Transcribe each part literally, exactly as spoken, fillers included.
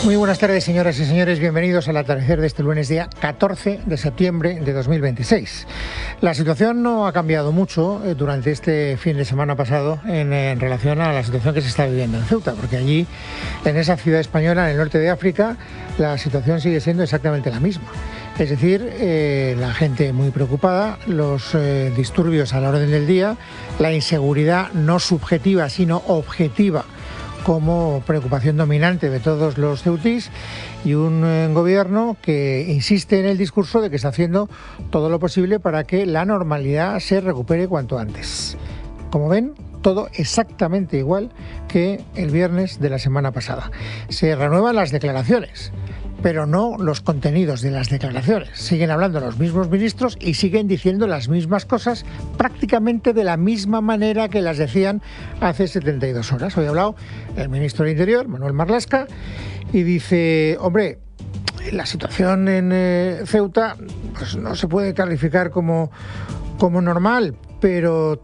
Muy buenas tardes, señoras y señores. Bienvenidos al atardecer de este lunes, día catorce de septiembre de dos mil veintiséis. La situación no ha cambiado mucho eh, durante este fin de semana pasado en, en relación a la situación que se está viviendo en Ceuta, porque allí, en esa ciudad española, en el norte de África, la situación sigue siendo exactamente la misma. Es decir, eh, la gente muy preocupada, los eh, disturbios a la orden del día, la inseguridad no subjetiva, sino objetiva, como preocupación dominante de todos los ceutís, y un eh, gobierno que insiste en el discurso de que está haciendo todo lo posible para que la normalidad se recupere cuanto antes. Como ven, todo exactamente igual que el viernes de la semana pasada. Se renuevan las declaraciones, pero no los contenidos de las declaraciones. Siguen hablando los mismos ministros y siguen diciendo las mismas cosas prácticamente de la misma manera que las decían hace setenta y dos horas. Hoy ha hablado el ministro del Interior, Manuel Marlaska, y dice, hombre, la situación en eh, Ceuta pues no se puede calificar como, como normal, pero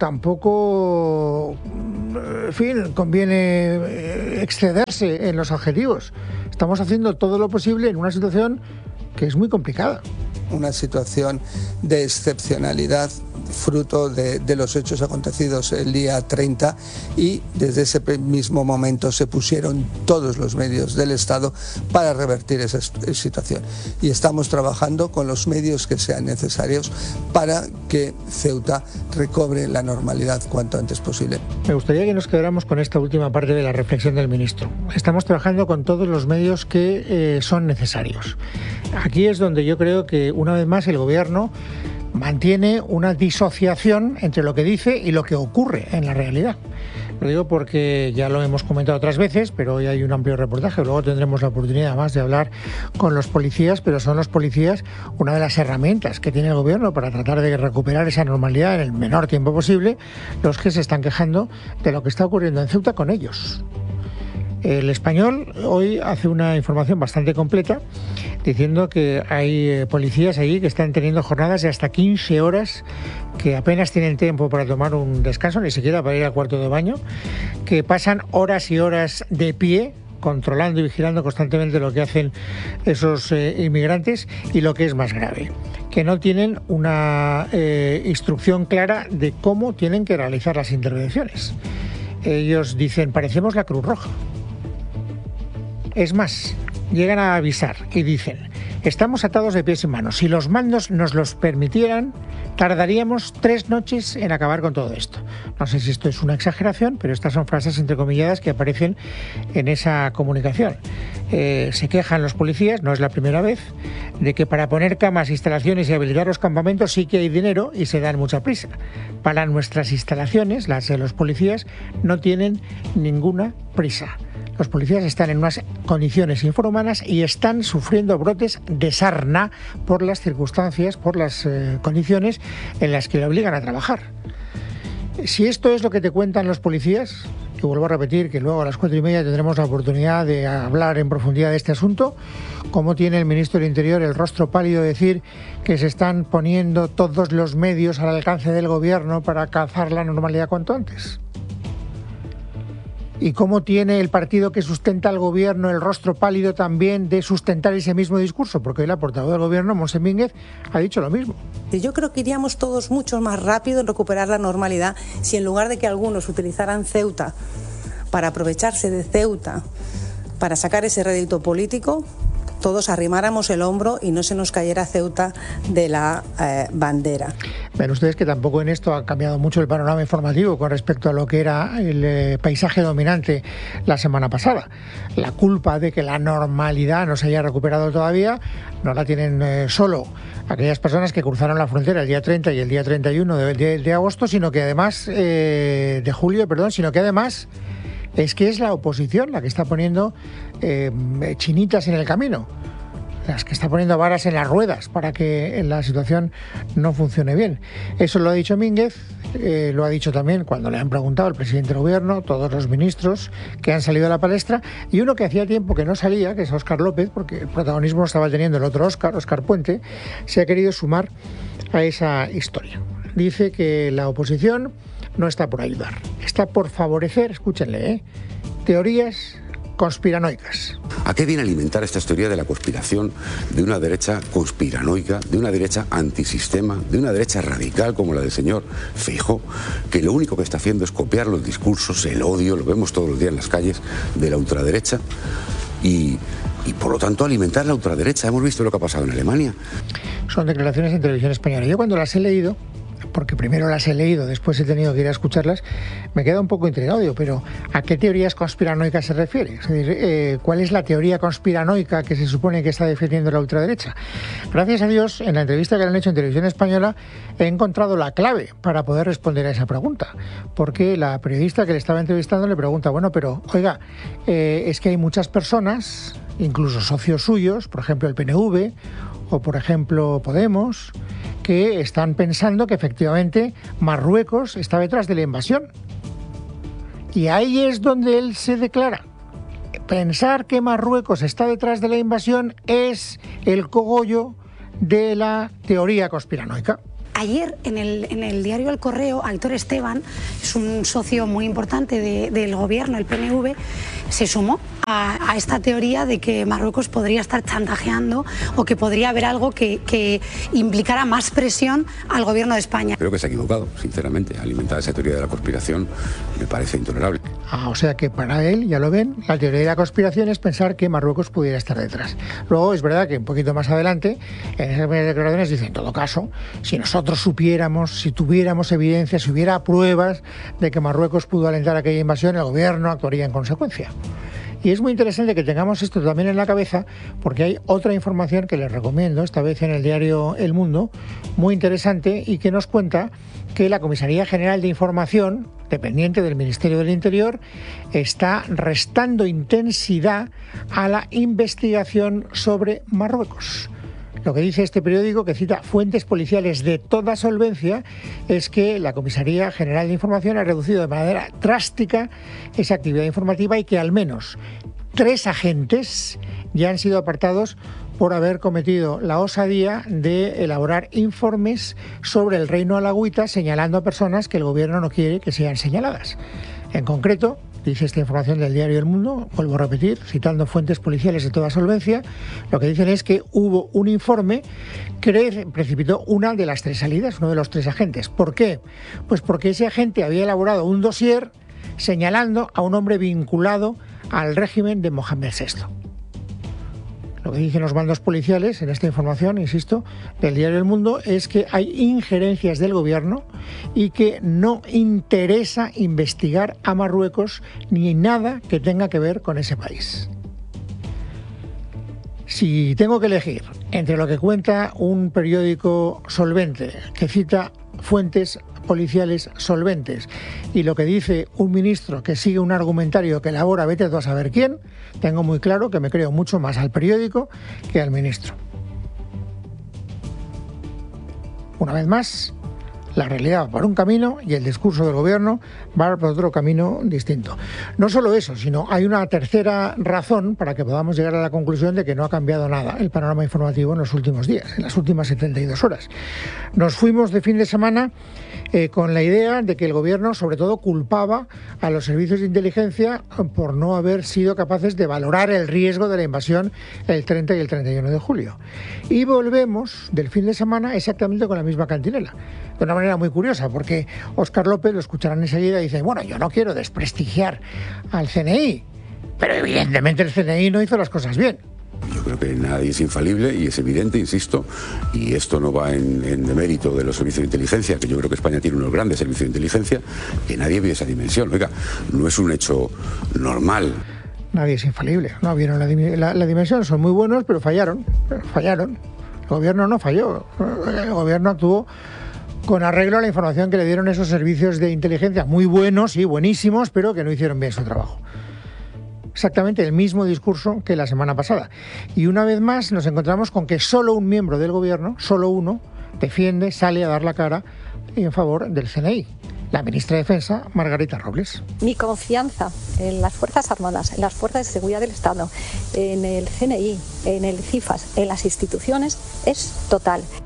tampoco, en fin, conviene excederse en los objetivos. Estamos haciendo todo lo posible en una situación que es muy complicada. Una situación de excepcionalidad fruto de, de los hechos acontecidos el día treinta, y desde ese mismo momento se pusieron todos los medios del Estado para revertir esa situación, y estamos trabajando con los medios que sean necesarios para que Ceuta recobre la normalidad cuanto antes posible. Me gustaría que nos quedáramos con esta última parte de la reflexión del ministro. Estamos trabajando con todos los medios que eh, son necesarios. Aquí es donde yo creo que una vez más el gobierno mantiene una disociación entre lo que dice y lo que ocurre en la realidad. Lo digo porque ya lo hemos comentado otras veces, pero hoy hay un amplio reportaje. Luego tendremos la oportunidad más de hablar con los policías, pero son los policías una de las herramientas que tiene el gobierno para tratar de recuperar esa normalidad en el menor tiempo posible, los que se están quejando de lo que está ocurriendo en Ceuta con ellos. El Español hoy hace una información bastante completa diciendo que hay policías allí que están teniendo jornadas de hasta quince horas, que apenas tienen tiempo para tomar un descanso, ni siquiera para ir al cuarto de baño, que pasan horas y horas de pie controlando y vigilando constantemente lo que hacen esos eh, inmigrantes, y lo que es más grave, que no tienen una eh, instrucción clara de cómo tienen que realizar las intervenciones. Ellos dicen, parecemos la Cruz Roja. Es más, llegan a avisar y dicen, estamos atados de pies y manos. Si los mandos nos los permitieran, tardaríamos tres noches en acabar con todo esto. No sé si esto es una exageración, pero estas son frases entrecomilladas que aparecen en esa comunicación. Eh, se quejan los policías, no es la primera vez, de que para poner camas, instalaciones y habilitar los campamentos sí que hay dinero y se dan mucha prisa. Para nuestras instalaciones, las de los policías, no tienen ninguna prisa. Los policías están en unas condiciones infrahumanas y están sufriendo brotes de sarna por las circunstancias, por las eh, condiciones en las que le obligan a trabajar. Si esto es lo que te cuentan los policías, y vuelvo a repetir que luego a las cuatro y media tendremos la oportunidad de hablar en profundidad de este asunto, ¿cómo tiene el ministro del Interior el rostro pálido de decir que se están poniendo todos los medios al alcance del gobierno para alcanzar la normalidad cuanto antes? ¿Y cómo tiene el partido que sustenta al gobierno el rostro pálido también de sustentar ese mismo discurso? Porque hoy la portavoz del gobierno, Montse Mínguez, ha dicho lo mismo. Yo creo que iríamos todos mucho más rápido en recuperar la normalidad si, en lugar de que algunos utilizaran Ceuta para aprovecharse de Ceuta, para sacar ese rédito político, todos arrimáramos el hombro y no se nos cayera Ceuta de la eh, bandera. Ven ustedes que tampoco en esto ha cambiado mucho el panorama informativo con respecto a lo que era el eh, paisaje dominante la semana pasada. La culpa de que la normalidad no se haya recuperado todavía no la tienen eh, solo aquellas personas que cruzaron la frontera el día treinta y el día treinta y uno de, de, de agosto, sino que además, eh, de julio, perdón, sino que además es que es la oposición la que está poniendo eh, chinitas en el camino, las que está poniendo varas en las ruedas para que la situación no funcione bien. Eso lo ha dicho Mínguez, eh, lo ha dicho también cuando le han preguntado al presidente del gobierno, todos los ministros que han salido a la palestra, y uno que hacía tiempo que no salía, que es Óscar López, porque el protagonismo estaba teniendo el otro Óscar, Óscar Puente, se ha querido sumar a esa historia. Dice que la oposición no está por ayudar, está por favorecer, escúchenle, ¿eh? teorías conspiranoicas. ¿A qué viene alimentar esta teoría de la conspiración de una derecha conspiranoica, de una derecha antisistema, de una derecha radical como la del señor Feijóo, que lo único que está haciendo es copiar los discursos, el odio, lo vemos todos los días en las calles, de la ultraderecha y, y por lo tanto alimentar la ultraderecha? Hemos visto lo que ha pasado en Alemania. Son declaraciones en televisión española. Yo cuando las he leído, porque primero las he leído, después he tenido que ir a escucharlas, me queda un poco intrigado. Digo, pero ¿a qué teorías conspiranoicas se refiere? Es decir, eh, ¿cuál es la teoría conspiranoica que se supone que está defendiendo la ultraderecha? Gracias a Dios, en la entrevista que le han hecho en televisión española, he encontrado la clave para poder responder a esa pregunta. Porque la periodista que le estaba entrevistando le pregunta, bueno, pero, oiga, eh, es que hay muchas personas, incluso socios suyos, por ejemplo el P N V, o por ejemplo Podemos, que están pensando que efectivamente Marruecos está detrás de la invasión. Y ahí es donde él se declara. Pensar que Marruecos está detrás de la invasión es el cogollo de la teoría conspiranoica. Ayer en el, en el diario El Correo, Aitor Esteban, es un socio muy importante de, del gobierno, el P N V, se sumó a, a esta teoría de que Marruecos podría estar chantajeando o que podría haber algo que, que implicara más presión al gobierno de España. Creo que se ha equivocado, sinceramente. Alimentar esa teoría de la conspiración me parece intolerable. Ah, o sea que para él, ya lo ven, la teoría de la conspiración es pensar que Marruecos pudiera estar detrás. Luego es verdad que un poquito más adelante, en esas declaraciones dice, en todo caso, si nosotros supiéramos, si tuviéramos evidencia, si hubiera pruebas de que Marruecos pudo alentar aquella invasión, el gobierno actuaría en consecuencia. Y es muy interesante que tengamos esto también en la cabeza, porque hay otra información que les recomiendo, esta vez en el diario El Mundo, muy interesante, y que nos cuenta que la Comisaría General de Información, dependiente del Ministerio del Interior, está restando intensidad a la investigación sobre Marruecos. Lo que dice este periódico, que cita fuentes policiales de toda solvencia, es que la Comisaría General de Información ha reducido de manera drástica esa actividad informativa y que al menos tres agentes ya han sido apartados por haber cometido la osadía de elaborar informes sobre el Reino Alagüita, señalando a personas que el gobierno no quiere que sean señaladas. En concreto, dice esta información del diario El Mundo, vuelvo a repetir, citando fuentes policiales de toda solvencia, lo que dicen es que hubo un informe que precipitó una de las tres salidas, uno de los tres agentes. ¿Por qué? Pues porque ese agente había elaborado un dossier señalando a un hombre vinculado al régimen de Mohamed sexto. Lo que dicen los mandos policiales en esta información, insisto, del diario El Mundo, es que hay injerencias del gobierno y que no interesa investigar a Marruecos ni nada que tenga que ver con ese país. Si tengo que elegir entre lo que cuenta un periódico solvente, que cita fuentes policiales solventes, y lo que dice un ministro que sigue un argumentario que elabora vete tú a saber quién, tengo muy claro que me creo mucho más al periódico que al ministro. Una vez más, la realidad va por un camino y el discurso del gobierno va por otro camino distinto. No solo eso, sino hay una tercera razón para que podamos llegar a la conclusión de que no ha cambiado nada el panorama informativo en los últimos días, en las últimas setenta y dos horas. Nos fuimos de fin de semana eh, con la idea de que el gobierno sobre todo culpaba a los servicios de inteligencia por no haber sido capaces de valorar el riesgo de la invasión el treinta y el treinta y uno de julio. Y volvemos del fin de semana exactamente con la misma cantinela. De una manera muy curiosa, porque Óscar López, lo escucharán enseguida, dice, bueno, yo no quiero desprestigiar al C N I, pero evidentemente el C N I no hizo las cosas bien. Yo creo que nadie es infalible y es evidente, insisto, y esto no va en, en demérito de los servicios de inteligencia, que yo creo que España tiene unos grandes servicios de inteligencia, que nadie vio esa dimensión. Oiga, no es un hecho normal. Nadie es infalible, no vieron la, la, la dimensión, son muy buenos, pero fallaron, fallaron. El gobierno no falló, el gobierno actuó con arreglo a la información que le dieron esos servicios de inteligencia, muy buenos y buenísimos, pero que no hicieron bien su trabajo. Exactamente el mismo discurso que la semana pasada. Y una vez más nos encontramos con que solo un miembro del gobierno, solo uno, defiende, sale a dar la cara en favor del C N I. La ministra de Defensa, Margarita Robles. Mi confianza en las Fuerzas Armadas, en las Fuerzas de Seguridad del Estado, en el C N I, en el CIFAS, en las instituciones, es total.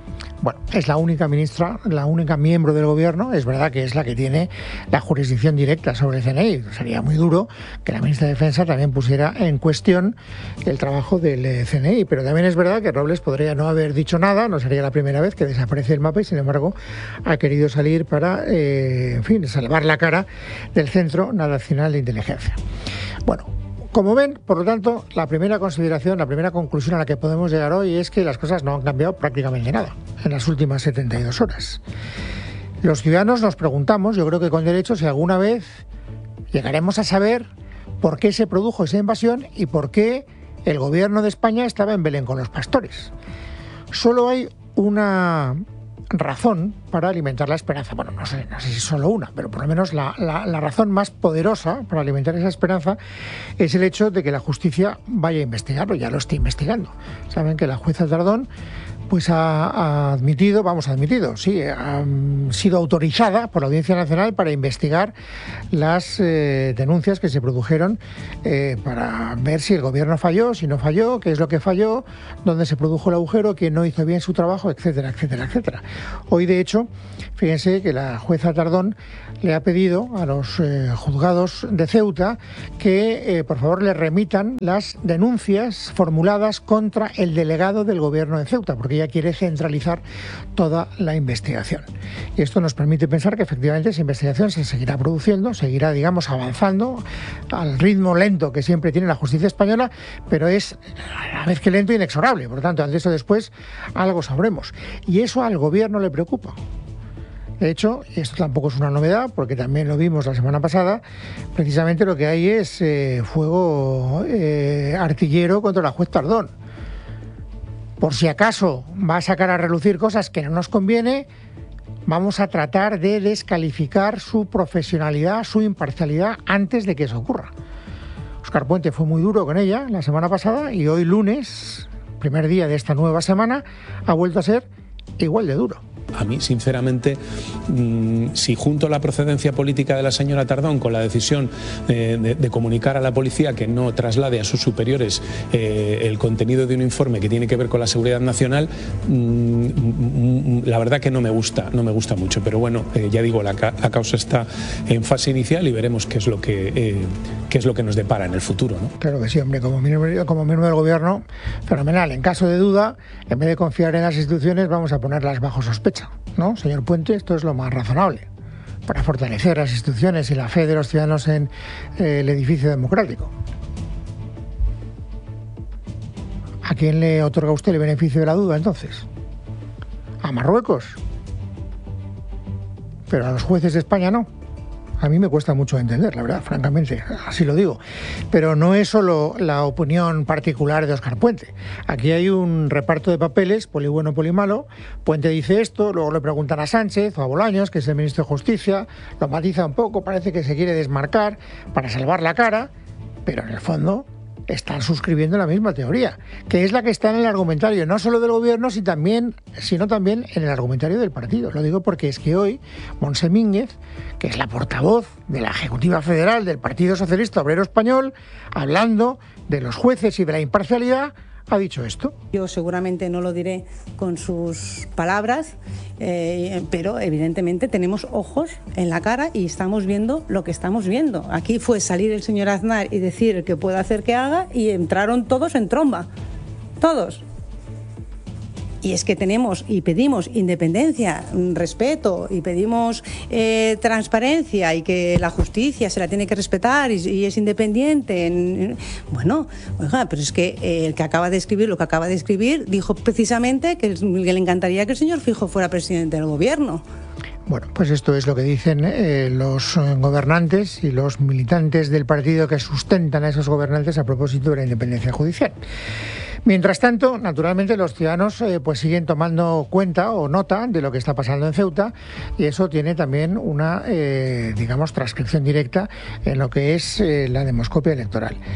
Bueno, es la única ministra, la única miembro del gobierno, es verdad que es la que tiene la jurisdicción directa sobre el C N I. Sería muy duro que la ministra de Defensa también pusiera en cuestión el trabajo del C N I, pero también es verdad que Robles podría no haber dicho nada, no sería la primera vez que desaparece el mapa y sin embargo ha querido salir para, eh, en fin, salvar la cara del Centro Nacional de Inteligencia. Bueno, como ven, por lo tanto, la primera consideración, la primera conclusión a la que podemos llegar hoy es que las cosas no han cambiado prácticamente nada en las últimas setenta y dos horas. Los ciudadanos nos preguntamos, yo creo que con derecho, si alguna vez llegaremos a saber por qué se produjo esa invasión y por qué el gobierno de España estaba en Belén con los pastores. Solo hay una razón para alimentar la esperanza. Bueno, no sé, no sé si solo una, pero por lo menos la, la, la razón más poderosa para alimentar esa esperanza es el hecho de que la justicia vaya a investigarlo, ya lo está investigando. Saben que la jueza Tardón pues ha, ha admitido, vamos, ha admitido, sí, ha sido autorizada por la Audiencia Nacional para investigar las eh, denuncias que se produjeron eh, para ver si el gobierno falló, si no falló, qué es lo que falló, dónde se produjo el agujero, quién no hizo bien su trabajo, etcétera, etcétera, etcétera. Hoy, de hecho, fíjense que la jueza Tardón le ha pedido a los eh, juzgados de Ceuta que, eh, por favor, le remitan las denuncias formuladas contra el delegado del gobierno de Ceuta, porque ella quiere centralizar toda la investigación. Y esto nos permite pensar que efectivamente esa investigación se seguirá produciendo, seguirá, digamos, avanzando al ritmo lento que siempre tiene la justicia española, pero es a la vez que lento e inexorable. Por lo tanto, antes o después algo sabremos. Y eso al gobierno le preocupa. De hecho, esto tampoco es una novedad, porque también lo vimos la semana pasada, precisamente lo que hay es eh, fuego eh, artillero contra la juez Tardón. Por si acaso va a sacar a relucir cosas que no nos conviene, vamos a tratar de descalificar su profesionalidad, su imparcialidad, antes de que eso ocurra. Óscar Puente fue muy duro con ella la semana pasada y hoy lunes, primer día de esta nueva semana, ha vuelto a ser igual de duro. A mí, sinceramente, mmm, si junto la procedencia política de la señora Tardón con la decisión eh, de, de comunicar a la policía que no traslade a sus superiores eh, el contenido de un informe que tiene que ver con la seguridad nacional, mmm, la verdad que no me gusta, no me gusta mucho. Pero bueno, eh, ya digo, la, la causa está en fase inicial y veremos qué es lo que, eh, qué es lo que nos depara en el futuro, ¿no? Claro que sí, hombre, como miembro, como miembro del gobierno, fenomenal. En caso de duda, en vez de confiar en las instituciones, vamos a ponerlas bajo sospecha, ¿no, señor Puente? Esto es lo más razonable para fortalecer las instituciones y la fe de los ciudadanos en eh, el edificio democrático. ¿A quién le otorga usted el beneficio de la duda, entonces? ¿A Marruecos? Pero a los jueces de España no. A mí me cuesta mucho entender, la verdad, francamente, así lo digo. Pero no es solo la opinión particular de Óscar Puente. Aquí hay un reparto de papeles, poli bueno, poli malo. Puente dice esto, luego le preguntan a Sánchez o a Bolaños, que es el ministro de Justicia, lo matiza un poco, parece que se quiere desmarcar para salvar la cara, pero en el fondo están suscribiendo la misma teoría, que es la que está en el argumentario, no solo del gobierno, sino también, sino también en el argumentario del partido. Lo digo porque es que hoy Montse Mínguez, que es la portavoz de la Ejecutiva Federal del Partido Socialista Obrero Español, hablando de los jueces y de la imparcialidad, ha dicho esto. Yo seguramente no lo diré con sus palabras, eh, pero evidentemente tenemos ojos en la cara y estamos viendo lo que estamos viendo. Aquí fue salir el señor Aznar y decir que puede hacer que haga y entraron todos en tromba, todos. Y es que tenemos y pedimos independencia, respeto y pedimos eh, transparencia y que la justicia se la tiene que respetar y, y es independiente. Bueno, oiga, pero es que eh, el que acaba de escribir lo que acaba de escribir dijo precisamente que, que le encantaría que el señor Feijóo fuera presidente del gobierno. Bueno, pues esto es lo que dicen eh, los gobernantes y los militantes del partido que sustentan a esos gobernantes a propósito de la independencia judicial. Mientras tanto, naturalmente, los ciudadanos eh, pues siguen tomando cuenta o nota de lo que está pasando en Ceuta y eso tiene también una, eh, digamos, transcripción directa en lo que es eh, la demoscopia electoral.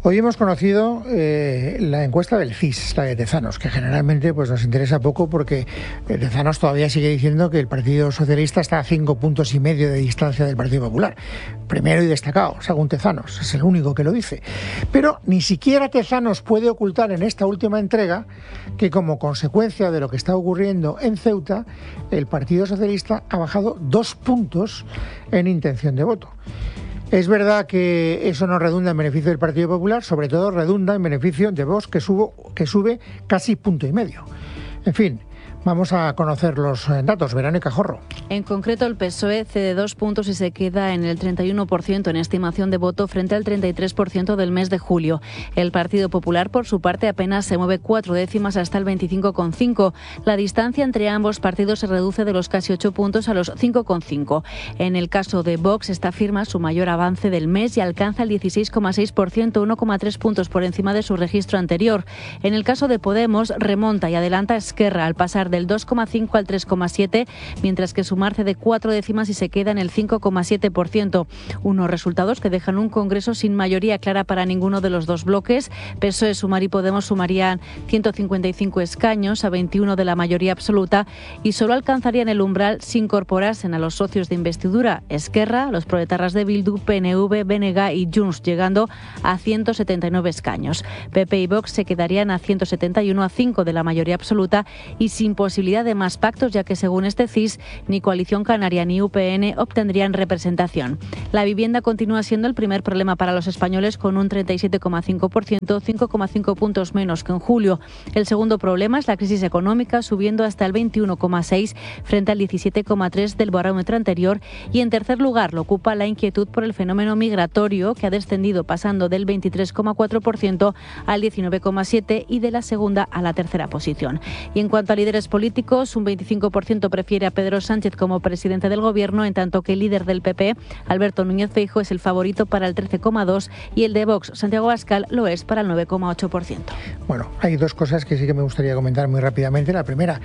Hoy hemos conocido eh, la encuesta del C I S, la de Tezanos, que generalmente pues, nos interesa poco porque Tezanos todavía sigue diciendo que el Partido Socialista está a cinco puntos y medio de distancia del Partido Popular. Primero y destacado, según Tezanos, es el único que lo dice. Pero ni siquiera Tezanos puede ocultar en esta última entrega que como consecuencia de lo que está ocurriendo en Ceuta, el Partido Socialista ha bajado dos puntos en intención de voto. Es verdad que eso no redunda en beneficio del Partido Popular, sobre todo redunda en beneficio de Vox, que, subo, que sube casi punto y medio. En fin, vamos a conocer los datos. Verónica Jorro. En concreto, el P S O E cede dos puntos y se queda en el treinta y uno por ciento en estimación de voto frente al treinta y tres por ciento del mes de julio. El Partido Popular, por su parte, apenas se mueve cuatro décimas hasta el veinticinco coma cinco. La distancia entre ambos partidos se reduce de los casi ocho puntos a los cinco coma cinco. En el caso de Vox, esta firma su mayor avance del mes y alcanza el dieciséis coma seis por ciento, uno coma tres puntos por encima de su registro anterior. En el caso de Podemos, remonta y adelanta a Esquerra al pasar del dos coma cinco al tres coma siete, mientras que Sumar cede cuatro décimas y se queda en el cinco coma siete por ciento. Unos resultados que dejan un Congreso sin mayoría clara para ninguno de los dos bloques. P S O E, Sumar y Podemos sumarían ciento cincuenta y cinco escaños a veintiuno de la mayoría absoluta y solo alcanzarían el umbral si incorporasen a los socios de investidura Esquerra, los proetarras de Bildu, P N V, B N G y Junts, llegando a ciento setenta y nueve escaños. P P y Vox se quedarían a ciento setenta y uno a cinco de la mayoría absoluta y sin posibilidad de más pactos, ya que según este C I S, ni Coalición Canaria ni U P N obtendrían representación. La vivienda continúa siendo el primer problema para los españoles, con un treinta y siete coma cinco por ciento, cinco coma cinco puntos menos que en julio. El segundo problema es la crisis económica, subiendo hasta el veintiuno coma seis frente al diecisiete coma tres del barómetro anterior. Y en tercer lugar lo ocupa la inquietud por el fenómeno migratorio, que ha descendido pasando del veintitrés coma cuatro por ciento al diecinueve coma siete por ciento y de la segunda a la tercera posición. Y en cuanto a líderes políticos, un veinticinco por ciento prefiere a Pedro Sánchez como presidente del Gobierno, en tanto que el líder del P P, Alberto Núñez Feijóo, es el favorito para el trece coma dos por ciento y el de Vox, Santiago Abascal, lo es para el nueve coma ocho por ciento. Bueno, hay dos cosas que sí que me gustaría comentar muy rápidamente. La primera,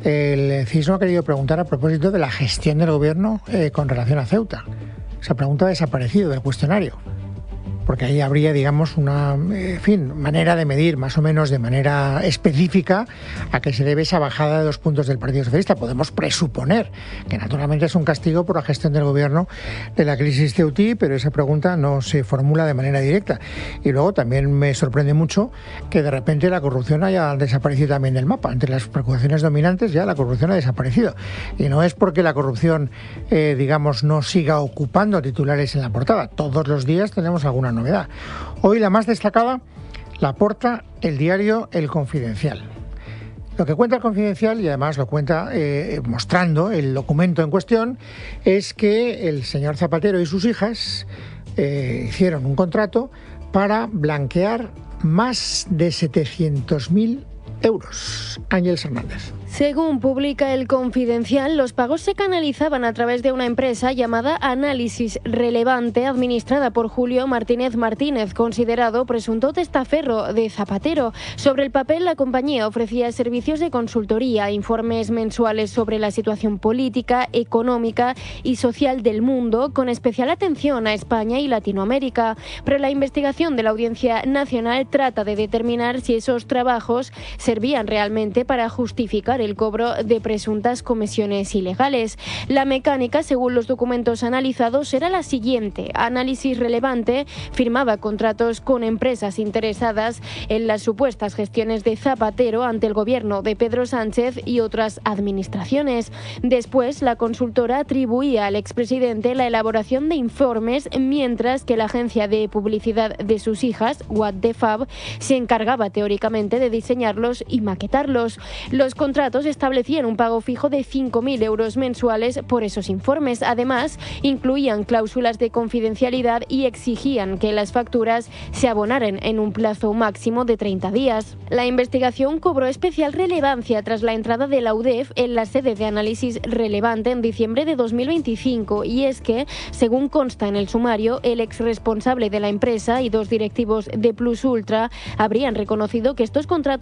el C I S no ha querido preguntar a propósito de la gestión del Gobierno eh, con relación a Ceuta. Esa pregunta ha desaparecido del cuestionario, porque ahí habría, digamos, una en fin, manera de medir más o menos de manera específica a qué se debe esa bajada de dos puntos del Partido Socialista. Podemos presuponer que naturalmente es un castigo por la gestión del Gobierno de la crisis ceutí, pero esa pregunta no se formula de manera directa. Y luego también me sorprende mucho que de repente la corrupción haya desaparecido también del mapa. Entre las preocupaciones dominantes ya la corrupción ha desaparecido. Y no es porque la corrupción, eh, digamos, no siga ocupando titulares en la portada. Todos los días tenemos alguna novedad. Hoy la más destacada la aporta el diario El Confidencial. Lo que cuenta El Confidencial, y además lo cuenta eh, mostrando el documento en cuestión, es que el señor Zapatero y sus hijas eh, hicieron un contrato para blanquear más de setecientos mil euros. Ángeles Hernández. Según publica El Confidencial, los pagos se canalizaban a través de una empresa llamada Análisis Relevante, administrada por Julio Martínez Martínez, considerado presunto testaferro de Zapatero. Sobre el papel, la compañía ofrecía servicios de consultoría, informes mensuales sobre la situación política, económica y social del mundo, con especial atención a España y Latinoamérica. Pero la investigación de la Audiencia Nacional trata de determinar si esos trabajos servían realmente para justificar el cobro de presuntas comisiones ilegales. La mecánica, según los documentos analizados, era la siguiente. Análisis Relevante firmaba contratos con empresas interesadas en las supuestas gestiones de Zapatero ante el gobierno de Pedro Sánchez y otras administraciones. Después, la consultora atribuía al expresidente la elaboración de informes, mientras que la agencia de publicidad de sus hijas, What the Fab, se encargaba teóricamente de diseñarlos y maquetarlos. Los contratos establecían un pago fijo de cinco mil euros mensuales por esos informes. Además, incluían cláusulas de confidencialidad y exigían que las facturas se abonaran en un plazo máximo de treinta días. La investigación cobró especial relevancia tras la entrada de la U D E F en la sede de Análisis Relevante en diciembre de dos mil veinticinco, y es que, según consta en el sumario, el ex responsable de la empresa y dos directivos de Plus Ultra habrían reconocido que estos contratos se utilizaban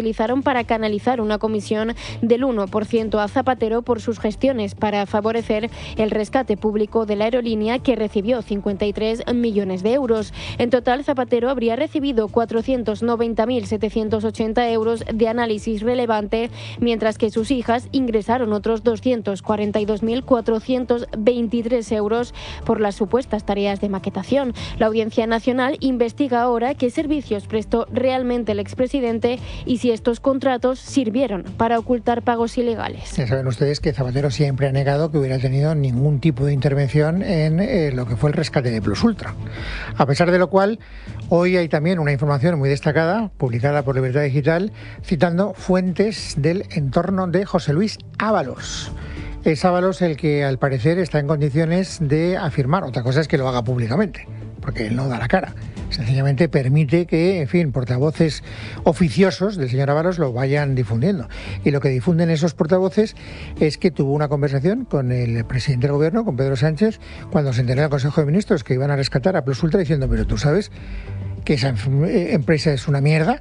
utilizaron para canalizar una comisión del uno por ciento a Zapatero por sus gestiones para favorecer el rescate público de la aerolínea, que recibió cincuenta y tres millones de euros. En total, Zapatero habría recibido cuatrocientos noventa mil setecientos ochenta euros de análisis relevante, mientras que sus hijas ingresaron otros doscientos cuarenta y dos mil cuatrocientos veintitrés euros por las supuestas tareas de maquetación. La Audiencia Nacional investiga ahora qué servicios prestó realmente el expresidente y si estos contratos sirvieron para ocultar pagos ilegales. Ya saben ustedes que Zapatero siempre ha negado que hubiera tenido ningún tipo de intervención en eh, lo que fue el rescate de Plus Ultra. A pesar de lo cual, hoy hay también una información muy destacada, publicada por Libertad Digital, citando fuentes del entorno de José Luis Ábalos. Es Ábalos el que, al parecer, está en condiciones de afirmar. Otra cosa es que lo haga públicamente, porque él no da la cara. Sencillamente permite que, en fin, portavoces oficiosos del señor Ábalos lo vayan difundiendo. Y lo que difunden esos portavoces es que tuvo una conversación con el presidente del gobierno, con Pedro Sánchez, cuando se enteró en el Consejo de Ministros que iban a rescatar a Plus Ultra, diciendo, pero tú sabes que esa empresa es una mierda.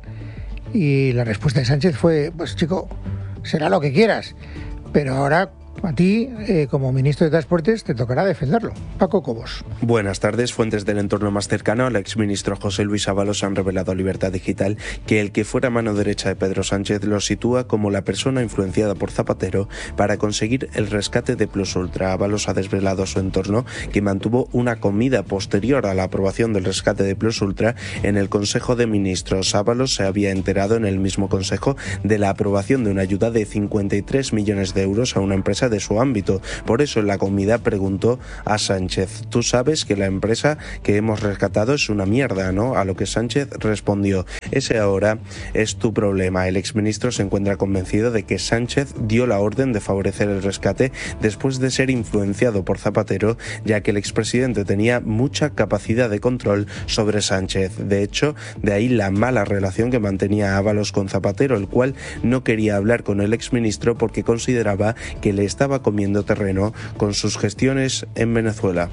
Y la respuesta de Sánchez fue, pues chico, será lo que quieras, pero ahora a ti, eh, como ministro de Transportes, te tocará defenderlo. Paco Cobos. Buenas tardes. Fuentes del entorno más cercano al exministro José Luis Ábalos han revelado a Libertad Digital que el que fuera mano derecha de Pedro Sánchez lo sitúa como la persona influenciada por Zapatero para conseguir el rescate de Plus Ultra. Ábalos ha desvelado a su entorno que mantuvo una comida posterior a la aprobación del rescate de Plus Ultra en el Consejo de Ministros. Ábalos se había enterado en el mismo Consejo de la aprobación de una ayuda de cincuenta y tres millones de euros a una empresa de su ámbito. Por eso en la comida preguntó a Sánchez, tú sabes que la empresa que hemos rescatado es una mierda, ¿no? A lo que Sánchez respondió, ese ahora es tu problema. El exministro se encuentra convencido de que Sánchez dio la orden de favorecer el rescate después de ser influenciado por Zapatero, ya que el expresidente tenía mucha capacidad de control sobre Sánchez. De hecho, de ahí la mala relación que mantenía Ábalos con Zapatero, el cual no quería hablar con el exministro porque consideraba que le estaba comiendo terreno con sus gestiones en Venezuela.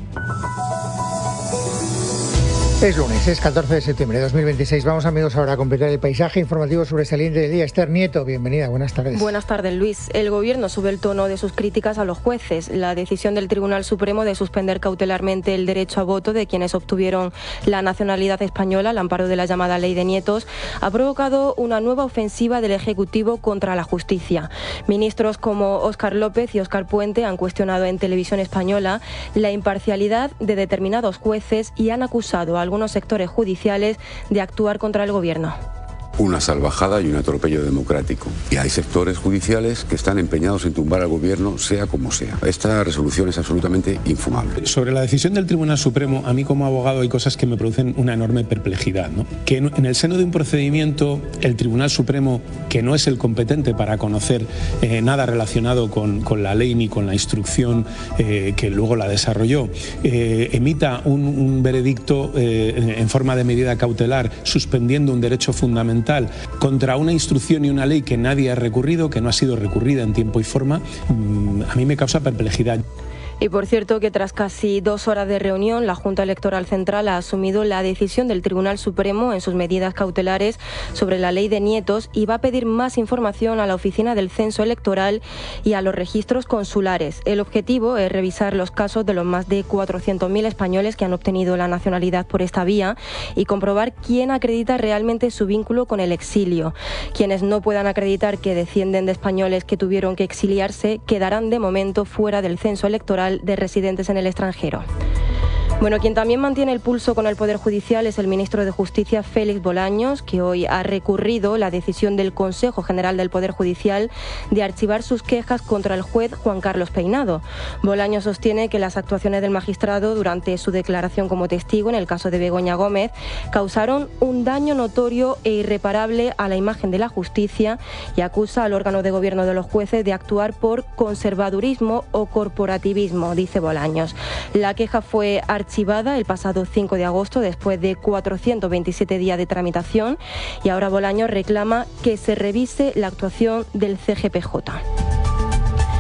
Es lunes, es catorce de septiembre de dos mil veintiséis. Vamos, amigos, ahora a completar el paisaje informativo sobresaliente del día. Esther Nieto, bienvenida, buenas tardes. Buenas tardes, Luis. El Gobierno sube el tono de sus críticas a los jueces. La decisión del Tribunal Supremo de suspender cautelarmente el derecho a voto de quienes obtuvieron la nacionalidad española al amparo de la llamada Ley de Nietos ha provocado una nueva ofensiva del Ejecutivo contra la justicia. Ministros como Óscar López y Óscar Puente han cuestionado en Televisión Española la imparcialidad de determinados jueces y han acusado a algunos sectores judiciales de actuar contra el Gobierno. Una salvajada y un atropello democrático. Y hay sectores judiciales que están empeñados en tumbar al gobierno, sea como sea. Esta resolución es absolutamente infumable. Sobre la decisión del Tribunal Supremo, a mí como abogado hay cosas que me producen una enorme perplejidad, ¿no? Que en, en el seno de un procedimiento, el Tribunal Supremo, que no es el competente para conocer eh, nada relacionado con, con la ley ni con la instrucción eh, que luego la desarrolló, eh, emita un, un veredicto eh, en forma de medida cautelar suspendiendo un derecho fundamental contra una instrucción y una ley que nadie ha recurrido, que no ha sido recurrida en tiempo y forma, a mí me causa perplejidad. Y por cierto que tras casi dos horas de reunión, la Junta Electoral Central ha asumido la decisión del Tribunal Supremo en sus medidas cautelares sobre la Ley de Nietos y va a pedir más información a la Oficina del Censo Electoral y a los registros consulares. El objetivo es revisar los casos de los más de cuatrocientos mil españoles que han obtenido la nacionalidad por esta vía y comprobar quién acredita realmente su vínculo con el exilio. Quienes no puedan acreditar que descienden de españoles que tuvieron que exiliarse quedarán de momento fuera del censo electoral de residentes en el extranjero. Bueno, quien también mantiene el pulso con el Poder Judicial es el ministro de Justicia, Félix Bolaños, que hoy ha recurrido la decisión del Consejo General del Poder Judicial de archivar sus quejas contra el juez Juan Carlos Peinado. Bolaños sostiene que las actuaciones del magistrado durante su declaración como testigo en el caso de Begoña Gómez causaron un daño notorio e irreparable a la imagen de la justicia y acusa al órgano de gobierno de los jueces de actuar por conservadurismo o corporativismo, dice Bolaños. La queja fue archivada archivada el pasado cinco de agosto después de cuatrocientos veintisiete días de tramitación y ahora Bolaños reclama que se revise la actuación del C G P J.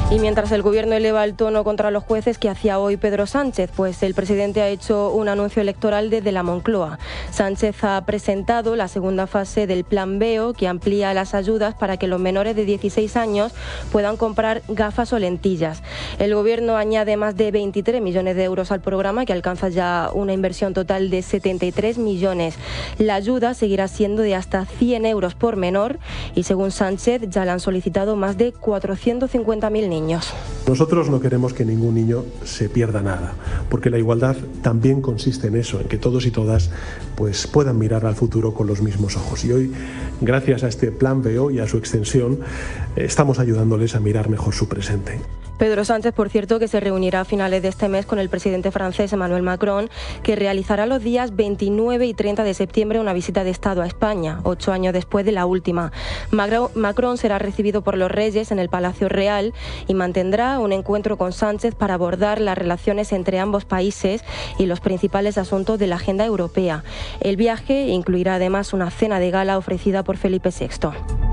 Y mientras el gobierno eleva el tono contra los jueces, ¿qué hacía hoy Pedro Sánchez? Pues el presidente ha hecho un anuncio electoral desde la Moncloa. Sánchez ha presentado la segunda fase del Plan B E O, que amplía las ayudas para que los menores de dieciséis años puedan comprar gafas o lentillas. El gobierno añade más de veintitrés millones de euros al programa, que alcanza ya una inversión total de setenta y tres millones. La ayuda seguirá siendo de hasta cien euros por menor y, según Sánchez, ya la han solicitado más de cuatrocientos cincuenta mil niños. Nosotros no queremos que ningún niño se pierda nada, porque la igualdad también consiste en eso, en que todos y todas pues, puedan mirar al futuro con los mismos ojos. Y hoy, gracias a este Plan B E O y a su extensión, estamos ayudándoles a mirar mejor su presente. Pedro Sánchez, por cierto, que se reunirá a finales de este mes con el presidente francés Emmanuel Macron, que realizará los días veintinueve y treinta de septiembre una visita de Estado a España, ocho años después de la última. Macron será recibido por los Reyes en el Palacio Real y mantendrá un encuentro con Sánchez para abordar las relaciones entre ambos países y los principales asuntos de la agenda europea. El viaje incluirá además una cena de gala ofrecida por Felipe sexto.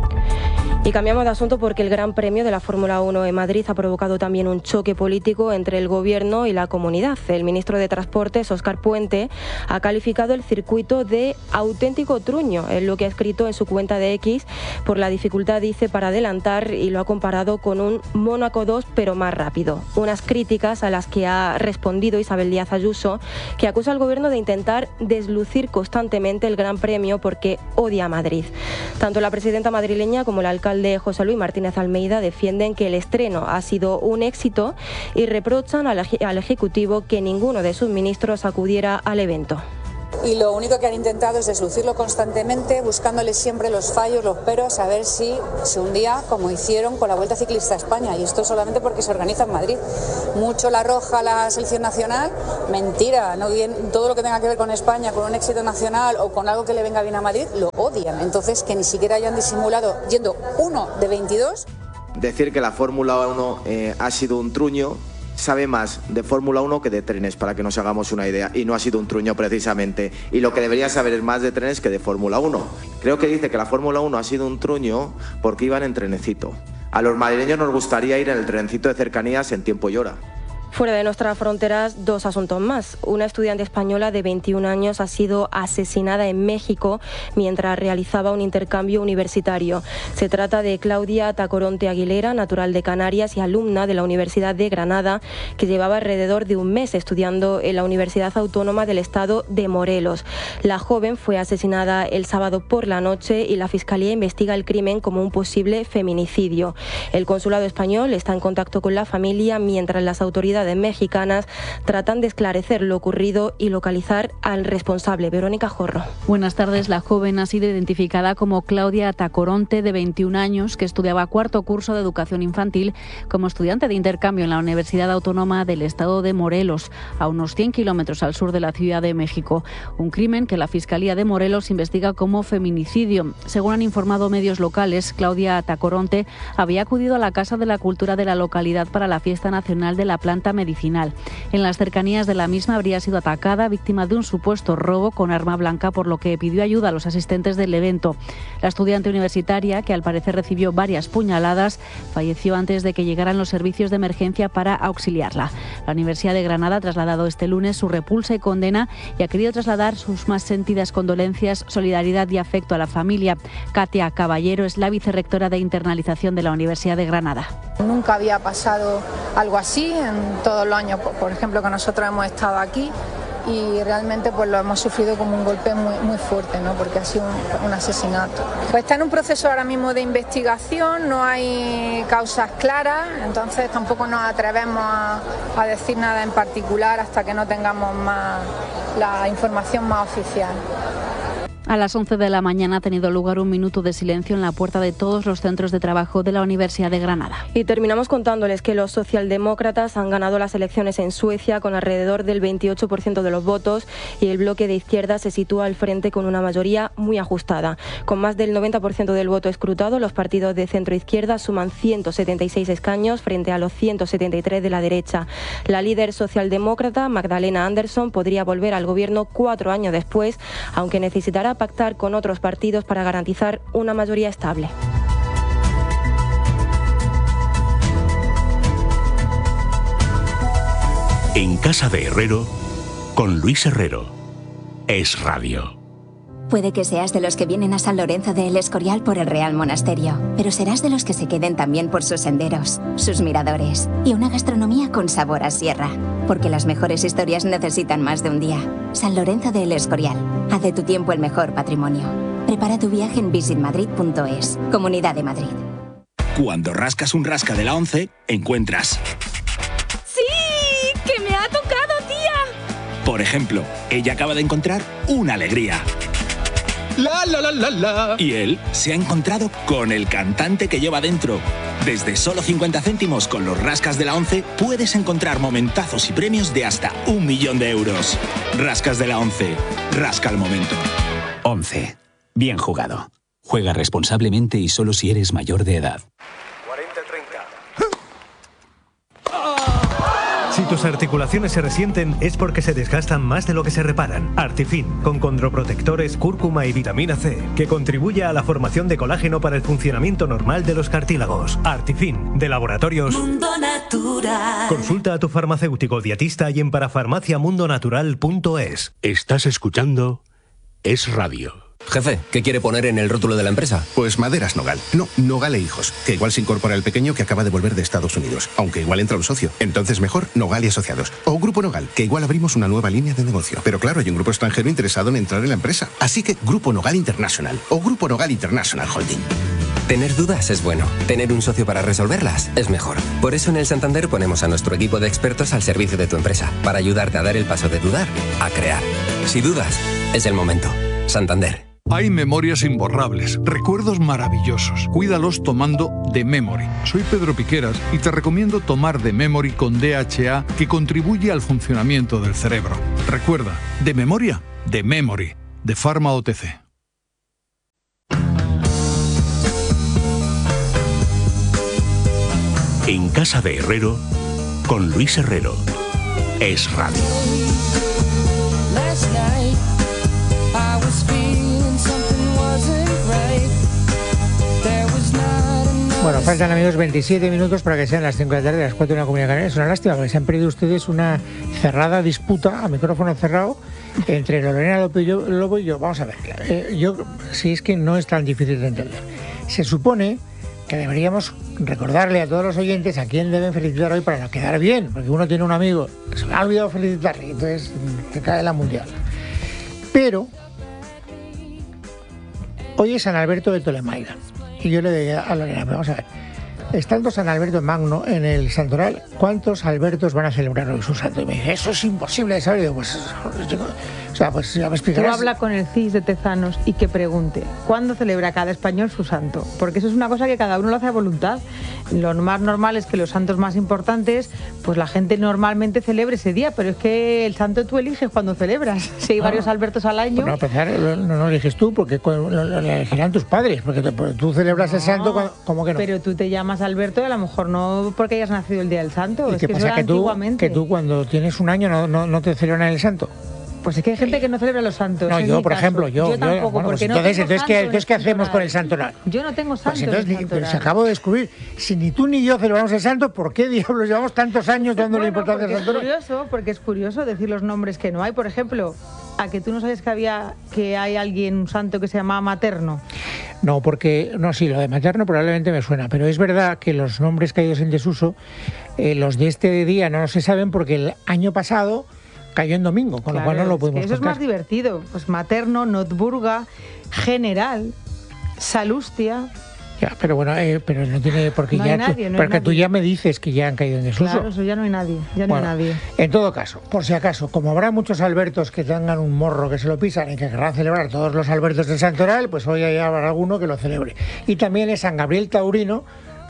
Y cambiamos de asunto porque el Gran Premio de la Fórmula uno en Madrid ha provocado también un choque político entre el Gobierno y la comunidad. El ministro de Transportes, Óscar Puente, ha calificado el circuito de auténtico truño, es lo que ha escrito en su cuenta de X, por la dificultad, dice, para adelantar, y lo ha comparado con un Mónaco dos, pero más rápido. Unas críticas a las que ha respondido Isabel Díaz Ayuso, que acusa al Gobierno de intentar deslucir constantemente el Gran Premio porque odia a Madrid. Tanto la presidenta madrileña como el alcalde de José Luis Martínez Almeida defienden que el estreno ha sido un éxito y reprochan al, al Ejecutivo que ninguno de sus ministros acudiera al evento. Y lo único que han intentado es deslucirlo constantemente, buscándole siempre los fallos, los peros, a ver si se hundía, como hicieron con la Vuelta Ciclista a España. Y esto solamente porque se organiza en Madrid. Mucho la roja la selección nacional, mentira. No bien, todo lo que tenga que ver con España, con un éxito nacional o con algo que le venga bien a Madrid, lo odian. Entonces, que ni siquiera hayan disimulado yendo uno de veintidós. Decir que la Fórmula uno eh, ha sido un truño sabe más de Fórmula uno que de trenes, para que nos hagamos una idea, y no ha sido un truño precisamente, y lo que debería saber es más de trenes que de Fórmula uno. Creo que dice que la Fórmula uno ha sido un truño porque iban en trenecito. A los madrileños nos gustaría ir en el trenecito de cercanías en tiempo y hora. Fuera de nuestras fronteras, dos asuntos más. Una estudiante española de veintiún años ha sido asesinada en México mientras realizaba un intercambio universitario. Se trata de Claudia Tacoronte Aguilera, natural de Canarias y alumna de la Universidad de Granada, que llevaba alrededor de un mes estudiando en la Universidad Autónoma del Estado de Morelos. La joven fue asesinada el sábado por la noche y la Fiscalía investiga el crimen como un posible feminicidio. El consulado español está en contacto con la familia mientras las autoridades mexicanas tratan de esclarecer lo ocurrido y localizar al responsable. Verónica Jorro. Buenas tardes. La joven ha sido identificada como Claudia Tacoronte, de veintiún años, que estudiaba cuarto curso de educación infantil como estudiante de intercambio en la Universidad Autónoma del Estado de Morelos, a unos cien kilómetros al sur de la Ciudad de México. Un crimen que la Fiscalía de Morelos investiga como feminicidio. Según han informado medios locales, Claudia Tacoronte había acudido a la Casa de la Cultura de la localidad para la Fiesta Nacional de la Planta Medicinal. En las cercanías de la misma habría sido atacada, víctima de un supuesto robo con arma blanca, por lo que pidió ayuda a los asistentes del evento. La estudiante universitaria, que al parecer recibió varias puñaladas, falleció antes de que llegaran los servicios de emergencia para auxiliarla. La Universidad de Granada ha trasladado este lunes su repulsa y condena y ha querido trasladar sus más sentidas condolencias, solidaridad y afecto a la familia. Katia Caballero es la vicerrectora de internalización de la Universidad de Granada. Nunca había pasado algo así en todos los años, por ejemplo, que nosotros hemos estado aquí, y realmente pues lo hemos sufrido como un golpe muy, muy fuerte, ¿no? Porque ha sido un, un asesinato. Pues está en un proceso ahora mismo de investigación, no hay causas claras, entonces tampoco nos atrevemos a, a decir nada en particular hasta que no tengamos más la información más oficial. A las once de la mañana ha tenido lugar un minuto de silencio en la puerta de todos los centros de trabajo de la Universidad de Granada. Y terminamos contándoles que los socialdemócratas han ganado las elecciones en Suecia con alrededor del veintiocho por ciento de los votos, y el bloque de izquierda se sitúa al frente con una mayoría muy ajustada. Con más del noventa por ciento del voto escrutado, los partidos de centro-izquierda suman ciento setenta y seis escaños frente a los ciento setenta y tres de la derecha. La líder socialdemócrata, Magdalena Andersson, podría volver al gobierno cuatro años después, aunque necesitará pactar con otros partidos para garantizar una mayoría estable. En Casa de Herrero, con Luis Herrero. Es Radio. Puede que seas de los que vienen a San Lorenzo de El Escorial por el Real Monasterio, pero serás de los que se queden también por sus senderos, sus miradores y una gastronomía con sabor a sierra. Porque las mejores historias necesitan más de un día. San Lorenzo de El Escorial. Haz de tu tiempo el mejor patrimonio. Prepara tu viaje en visit madrid punto es. Comunidad de Madrid. Cuando rascas un rasca de la once, encuentras... ¡Sí! ¡Que me ha tocado, tía! Por ejemplo, ella acaba de encontrar una alegría. La la la la la. Y él se ha encontrado con el cantante que lleva dentro. Desde solo cincuenta céntimos con los rascas de la once puedes encontrar momentazos y premios de hasta un millón de euros. Rascas de la once. Rasca el momento. once. Bien jugado. Juega responsablemente y solo si eres mayor de edad. cuarenta treinta. Si tus articulaciones se resienten es porque se desgastan más de lo que se reparan. Artifin, con condroprotectores, cúrcuma y vitamina C, que contribuye a la formación de colágeno para el funcionamiento normal de los cartílagos. Artifin, de Laboratorios Mundo Natural. Consulta a tu farmacéutico dietista y en parafarmacia mundo natural punto es. Estás escuchando Es Radio. Jefe, ¿qué quiere poner en el rótulo de la empresa? Pues Maderas Nogal. No, Nogal e Hijos. Que igual se incorpora el pequeño que acaba de volver de Estados Unidos. Aunque igual entra un socio. Entonces mejor Nogal y Asociados. O Grupo Nogal, que igual abrimos una nueva línea de negocio. Pero claro, hay un grupo extranjero interesado en entrar en la empresa. Así que Grupo Nogal International. O Grupo Nogal International Holding. Tener dudas es bueno. Tener un socio para resolverlas es mejor. Por eso en el Santander ponemos a nuestro equipo de expertos al servicio de tu empresa. Para ayudarte a dar el paso de dudar a crear. Si dudas, es el momento. Santander. Hay memorias imborrables, recuerdos maravillosos. Cuídalos tomando The Memory. Soy Pedro Piqueras y te recomiendo tomar The Memory con D H A, que contribuye al funcionamiento del cerebro. Recuerda, de memoria, The Memory, de Pharma O T C. En Casa de Herrero, con Luis Herrero. Es Radio. Bueno, faltan, amigos, veintisiete minutos para que sean las cinco de la tarde, las cuatro en la Comunidad Canaria. Es una lástima porque se han perdido ustedes una cerrada disputa a micrófono cerrado entre Lorena Lobo y yo. Lobo y yo. Vamos a ver, eh, yo, si es que no es tan difícil de entender. Se supone que deberíamos recordarle a todos los oyentes a quién deben felicitar hoy para no quedar bien, porque uno tiene un amigo que se me ha olvidado felicitarle y entonces te cae la mundial. Pero hoy es San Alberto de Tolemaida. Y yo le decía a Lorena, vamos a ver, estando San Alberto Magno en el Santoral, ¿cuántos Albertos van a celebrar hoy su santo? Y me dice, eso es imposible de saber. Y digo, pues, yo, o sea, pues ya me explicarás. Tú habla con el C I S de Tezanos y que pregunte, ¿cuándo celebra cada español su santo? Porque eso es una cosa que cada uno lo hace a voluntad. Lo más normal es que los santos más importantes, pues la gente normalmente celebre ese día, pero es que el santo tú eliges cuando celebras. Si hay ah, varios Albertos al año... Pues no, a pesar, no, no lo eliges tú, porque lo, lo elegirán tus padres, porque te, tú celebras no, el santo, cuando, ¿cómo que no? Pero tú te llamas Alberto y a lo mejor no porque hayas nacido el día del santo. ¿Y es qué que pasa? eso Que tú, antiguamente. que tú cuando tienes un año no, no, no te celebran el santo. Pues es que hay gente que no celebra los santos. No, yo, por caso. ejemplo, yo. Yo tampoco, yo, bueno, porque pues no entonces, tengo entonces, ¿qué, entonces ¿qué hacemos con el santoral? Yo no tengo santos. Pues entonces, pues se acabo de descubrir. Si ni tú ni yo celebramos el santo, ¿por qué diablos llevamos tantos años dándole bueno, importancia al santoral? Es curioso, porque es curioso decir los nombres que no hay. Por ejemplo, ¿a que tú no sabes que había que hay alguien, un santo que se llamaba Materno? No, porque, no, sí, lo de Materno probablemente me suena, pero es verdad que los nombres caídos en desuso, eh, los de este día no se saben porque el año pasado cayó en domingo, con claro, lo cual no lo podemos es que eso contar. Es más divertido. Pues Materno, Notburga, General, Salustia. Ya, pero bueno, eh, pero no tiene porque no ya nadie, tú, no porque tú nadie. ya me dices que ya han caído en desuso. Claro, eso ya no hay nadie, ya bueno, no hay nadie. En todo caso, por si acaso, como habrá muchos Albertos que tengan un morro que se lo pisan y que querrán celebrar todos los Albertos del Santoral, pues hoy habrá alguno que lo celebre. Y también es San Gabriel Taurino.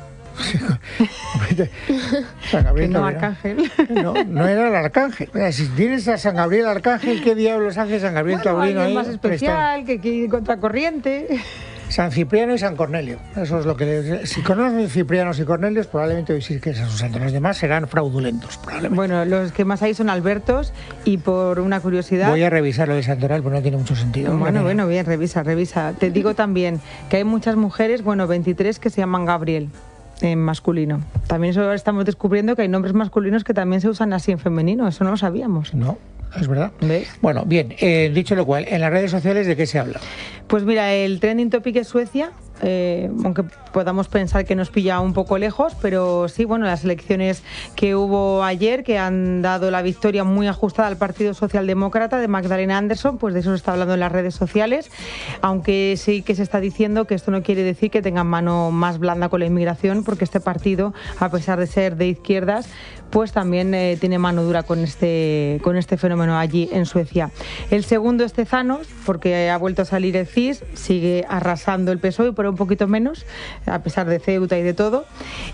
San Gabriel no, Arcángel. No, no era el Arcángel. Mira, si tienes a San Gabriel Arcángel, ¿qué diablos hace San Gabriel bueno, Taurino ahí? Más especial, que quiere contracorriente. San Cipriano y San Cornelio. Eso es lo que les... Si conocen Ciprianos y Cornelios, probablemente hoy sí que son sus santos. Los demás serán fraudulentos, probablemente. Bueno, los que más hay son Albertos y por una curiosidad... Voy a revisar lo de Santoral, porque no tiene mucho sentido. Bueno, bueno, bien, revisa, revisa. Te digo también que hay muchas mujeres, bueno, veintitrés que se llaman Gabriel. en masculino. También eso estamos descubriendo que hay nombres masculinos que también se usan así en femenino, eso no lo sabíamos. No, es verdad. ¿Ves? Bueno, bien, eh, dicho lo cual, en las redes sociales, ¿de qué se habla? Pues mira, el trending topic es Suecia, eh, aunque podamos pensar que nos pilla un poco lejos, pero sí, bueno, las elecciones que hubo ayer, que han dado la victoria muy ajustada al Partido Socialdemócrata de Magdalena Andersson, pues de eso se está hablando en las redes sociales, aunque sí que se está diciendo que esto no quiere decir que tengan mano más blanda con la inmigración, porque este partido, a pesar de ser de izquierdas, pues también eh, tiene mano dura con este, con este fenómeno allí en Suecia. El segundo es Tezanos, porque ha vuelto a salir el C I S, sigue arrasando el P S O E, pero un poquito menos, a pesar de Ceuta y de todo.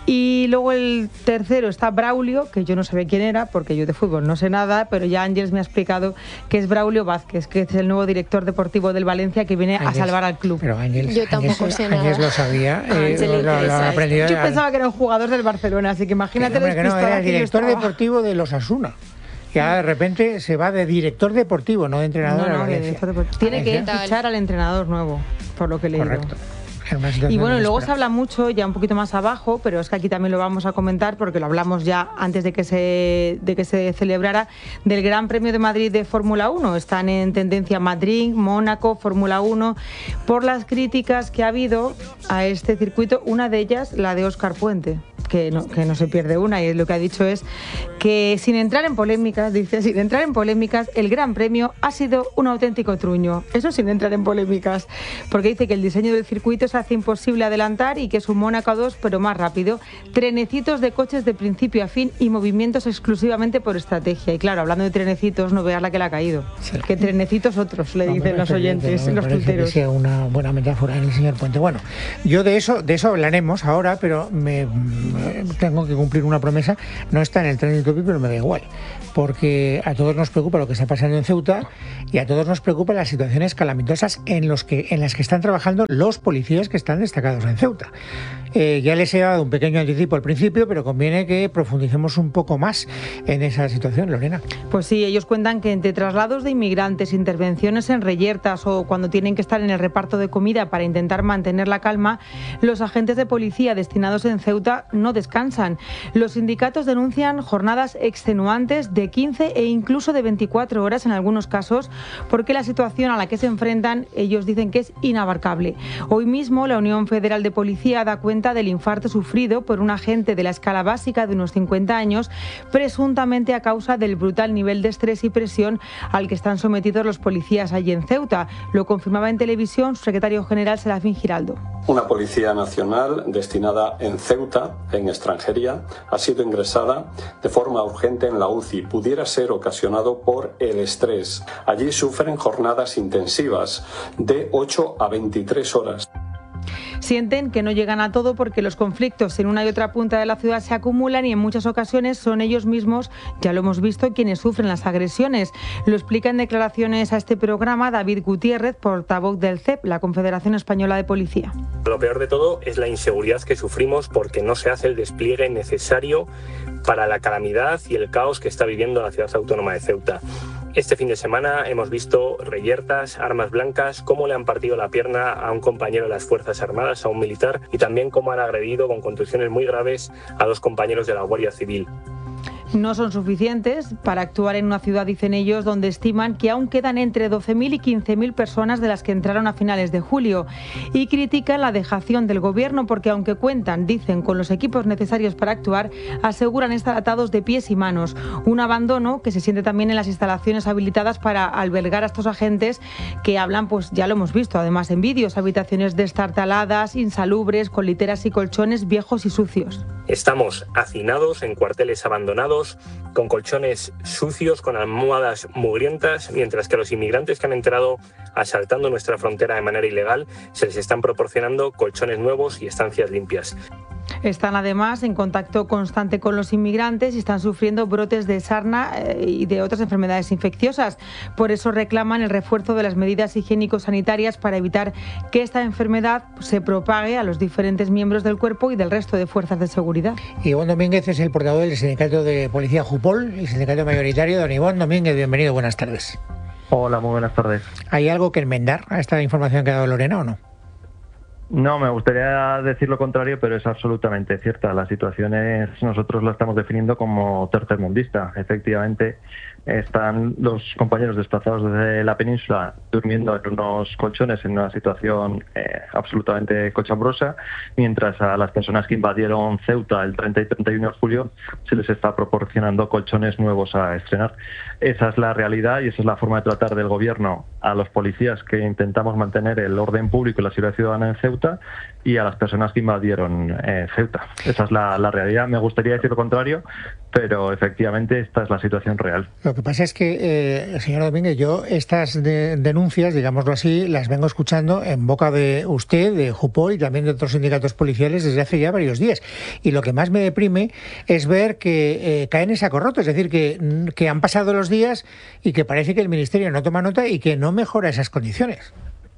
Y luego el tercero está Braulio, que yo no sabía quién era, porque yo de fútbol no sé nada, pero ya Ángeles me ha explicado que es Braulio Vázquez, que es el nuevo director deportivo del Valencia, que viene Ángeles, a salvar al club. Pero Ángeles, yo tampoco Ángeles, sé Ángeles nada. lo sabía, eh, lo, lo, lo aprendió. Yo pensaba que era un jugador del Barcelona, así que imagínate que, que no, era que director deportivo de los Asuna. Y ahora de repente se va de director deportivo, no de entrenador. No, no, a de director deportivo. Tiene que fichar al entrenador nuevo, por lo que he leído. Correcto. Y bueno, luego se habla mucho, ya un poquito más abajo, pero es que aquí también lo vamos a comentar porque lo hablamos ya antes de que se, de que se celebrara, del Gran Premio de Madrid de Fórmula uno. Están en tendencia Madrid, Mónaco, Fórmula uno, por las críticas que ha habido a este circuito, una de ellas la de Óscar Puente. Que no, que no se pierde una, y lo que ha dicho es que sin entrar en polémicas, dice, sin entrar en polémicas, el Gran Premio ha sido un auténtico truño. Eso sin entrar en polémicas, porque dice que el diseño del circuito se hace imposible adelantar y que es un Mónaco dos, pero más rápido, trenecitos de coches de principio a fin y movimientos exclusivamente por estrategia. Y claro, hablando de trenecitos, no veas la que le ha caído. Sí. Que trenecitos otros, le no, dicen los oyentes, no, los tuiteros. Que sea una buena metáfora en el señor Puente. Bueno, yo de eso, de eso hablaremos ahora, pero me... tengo que cumplir una promesa, no está en el trending topic, pero me da igual, porque a todos nos preocupa lo que está pasando en Ceuta y a todos nos preocupan las situaciones calamitosas en, los que, en las que están trabajando los policías que están destacados en Ceuta. Eh, ya les he dado un pequeño anticipo al principio, pero conviene que profundicemos un poco más en esa situación, Lorena. Pues sí, ellos cuentan que entre traslados de inmigrantes, intervenciones en reyertas o cuando tienen que estar en el reparto de comida para intentar mantener la calma, los agentes de policía destinados en Ceuta no descansan. Los sindicatos denuncian jornadas extenuantes de quince e incluso de veinticuatro horas en algunos casos, porque la situación a la que se enfrentan, ellos dicen que es inabarcable. Hoy mismo la Unión Federal de Policía da cuenta del infarto sufrido por un agente de la escala básica de unos cincuenta años, presuntamente a causa del brutal nivel de estrés y presión al que están sometidos los policías allí en Ceuta. Lo confirmaba en televisión su secretario general, Serafín Giraldo. Una policía nacional destinada en Ceuta, en extranjería, ha sido ingresada de forma urgente en la U C I. Pudiera ser ocasionado por el estrés. Allí sufren jornadas intensivas de ocho a veintitrés horas. Sienten que no llegan a todo porque los conflictos en una y otra punta de la ciudad se acumulan y en muchas ocasiones son ellos mismos, ya lo hemos visto, quienes sufren las agresiones. Lo explica en declaraciones a este programa David Gutiérrez, portavoz del C E P, la Confederación Española de Policía. Lo peor de todo es la inseguridad que sufrimos porque no se hace el despliegue necesario para la calamidad y el caos que está viviendo la ciudad autónoma de Ceuta. Este fin de semana hemos visto reyertas, armas blancas, cómo le han partido la pierna a un compañero de las Fuerzas Armadas, a un militar, y también cómo han agredido con contusiones muy graves a dos compañeros de la Guardia Civil. No son suficientes para actuar en una ciudad, dicen ellos, donde estiman que aún quedan entre doce mil y quince mil personas de las que entraron a finales de julio. Y critican la dejación del gobierno porque, aunque cuentan, dicen, con los equipos necesarios para actuar, aseguran estar atados de pies y manos. Un abandono que se siente también en las instalaciones habilitadas para albergar a estos agentes que hablan, pues ya lo hemos visto, además en vídeos, habitaciones destartaladas, insalubres, con literas y colchones viejos y sucios. Estamos hacinados en cuarteles abandonados, con colchones sucios, con almohadas mugrientas, mientras que a los inmigrantes que han entrado asaltando nuestra frontera de manera ilegal se les están proporcionando colchones nuevos y estancias limpias. Están además en contacto constante con los inmigrantes y están sufriendo brotes de sarna y de otras enfermedades infecciosas. Por eso reclaman el refuerzo de las medidas higiénico-sanitarias para evitar que esta enfermedad se propague a los diferentes miembros del cuerpo y del resto de fuerzas de seguridad. Iván Domínguez es el portavoz del sindicato de policía Jupol, el sindicato mayoritario. Don Iván Domínguez, bienvenido, buenas tardes. Hola, muy buenas tardes. ¿Hay algo que enmendar a esta información que ha dado Lorena o no? No, me gustaría decir lo contrario, pero es absolutamente cierta. La situación es, nosotros la estamos definiendo como tercermundista. Efectivamente, están los compañeros desplazados desde la península durmiendo en unos colchones en una situación eh, absolutamente cochambrosa, mientras a las personas que invadieron Ceuta el treinta y treinta y uno de julio se les está proporcionando colchones nuevos a estrenar. Esa es la realidad y esa es la forma de tratar del gobierno a los policías que intentamos mantener el orden público y la seguridad ciudadana en Ceuta, y a las personas que invadieron eh, Ceuta. Esa es la, la realidad. Me gustaría decir lo contrario, pero efectivamente esta es la situación real. Lo que pasa es que, eh, señor Domínguez, yo estas de, denuncias, digámoslo así, las vengo escuchando en boca de usted, de Jupol y también de otros sindicatos policiales desde hace ya varios días. Y lo que más me deprime es ver que eh, caen en saco roto, es decir, que, que han pasado los días y que parece que el Ministerio no toma nota y que no mejora esas condiciones.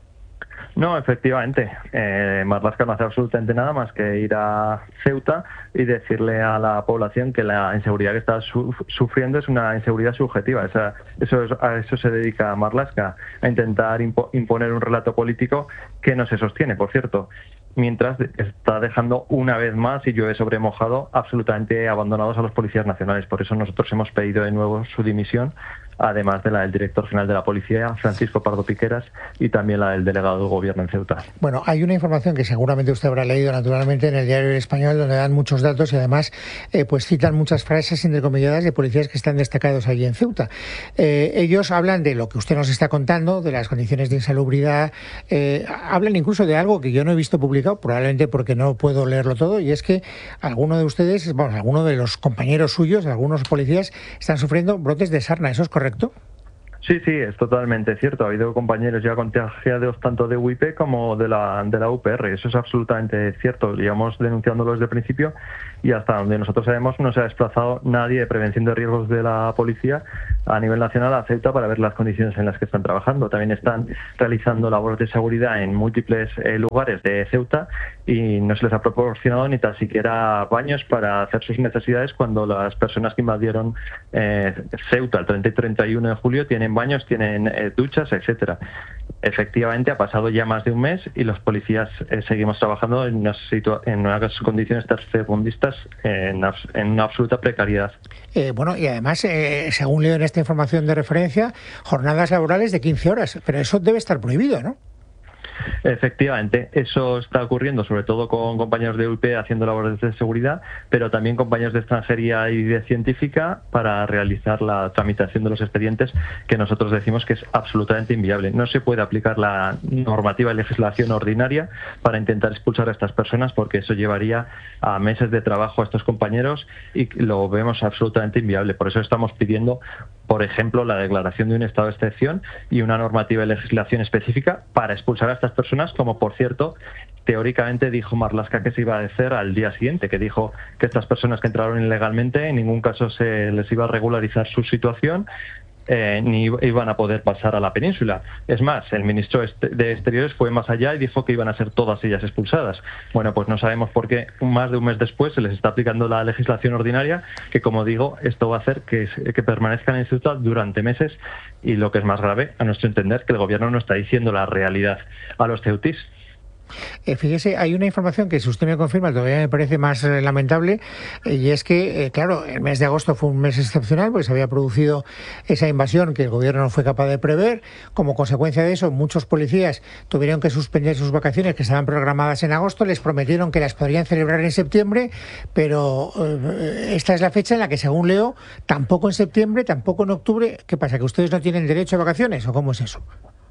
No, efectivamente. Eh, Marlaska no hace absolutamente nada más que ir a Ceuta y decirle a la población que la inseguridad que está su sufriendo es una inseguridad subjetiva. Esa, eso es, a eso se dedica Marlaska, a intentar impo imponer un relato político que no se sostiene, por cierto. Mientras está dejando una vez más, y llueve sobre mojado, absolutamente abandonados a los policías nacionales. Por eso nosotros hemos pedido de nuevo su dimisión, además de la del director general de la policía, Francisco Pardo Piqueras, y también la del delegado del gobierno en Ceuta. Bueno, hay una información que seguramente usted habrá leído naturalmente en el diario El Español, donde dan muchos datos y además eh, pues citan muchas frases entrecomilladas de policías que están destacados allí en Ceuta. Eh, ellos hablan de lo que usted nos está contando, de las condiciones de insalubridad, eh, hablan incluso de algo que yo no he visto publicado, probablemente porque no puedo leerlo todo, y es que alguno de ustedes, bueno, alguno de los compañeros suyos, algunos policías, están sufriendo brotes de sarna. ¿Eso es correcto? Sí, sí, es totalmente cierto. Ha habido compañeros ya contagiados tanto de U I P como de la, de la U P R. Eso es absolutamente cierto. Llevamos denunciándolo desde el principio y hasta donde nosotros sabemos no se ha desplazado nadie de prevención de riesgos de la policía a nivel nacional a Ceuta para ver las condiciones en las que están trabajando. También están realizando labores de seguridad en múltiples eh, lugares de Ceuta y no se les ha proporcionado ni tan siquiera baños para hacer sus necesidades cuando las personas que invadieron eh, Ceuta el treinta y treinta y uno de julio tienen baños, tienen eh, duchas, etcétera. Efectivamente, ha pasado ya más de un mes y los policías eh, seguimos trabajando en unas, en unas condiciones tercermundistas en, en una absoluta precariedad. Eh, bueno, y además, eh, según leo en esta información de referencia, jornadas laborales de quince horas, pero eso debe estar prohibido, ¿no? Efectivamente, eso está ocurriendo sobre todo con compañeros de U I P haciendo labores de seguridad, pero también compañeros de extranjería y de científica para realizar la tramitación de los expedientes, que nosotros decimos que es absolutamente inviable. No se puede aplicar la normativa y legislación ordinaria para intentar expulsar a estas personas, porque eso llevaría a meses de trabajo a estos compañeros y lo vemos absolutamente inviable. Por eso estamos pidiendo, por ejemplo, la declaración de un estado de excepción y una normativa y legislación específica para expulsar a estas personas, como por cierto teóricamente dijo Marlaska que se iba a hacer al día siguiente, que dijo que estas personas que entraron ilegalmente en ningún caso se les iba a regularizar su situación, eh, ni iban a poder pasar a la península. Es más, el ministro de Exteriores fue más allá y dijo que iban a ser todas ellas expulsadas. Bueno, pues no sabemos por qué más de un mes después se les está aplicando la legislación ordinaria, que como digo, esto va a hacer que, que permanezcan en Ceuta durante meses, y lo que es más grave, a nuestro entender, que el gobierno no está diciendo la realidad a los ceutís. Eh, fíjese, hay una información que si usted me confirma todavía me parece más eh, lamentable, eh, y es que, eh, claro, el mes de agosto fue un mes excepcional porque se había producido esa invasión que el gobierno no fue capaz de prever. Como consecuencia de eso, muchos policías tuvieron que suspender sus vacaciones que estaban programadas en agosto, les prometieron que las podrían celebrar en septiembre, pero eh, esta es la fecha en la que, según leo, tampoco en septiembre, tampoco en octubre. ¿Qué pasa, que ustedes no tienen derecho a vacaciones o cómo es eso?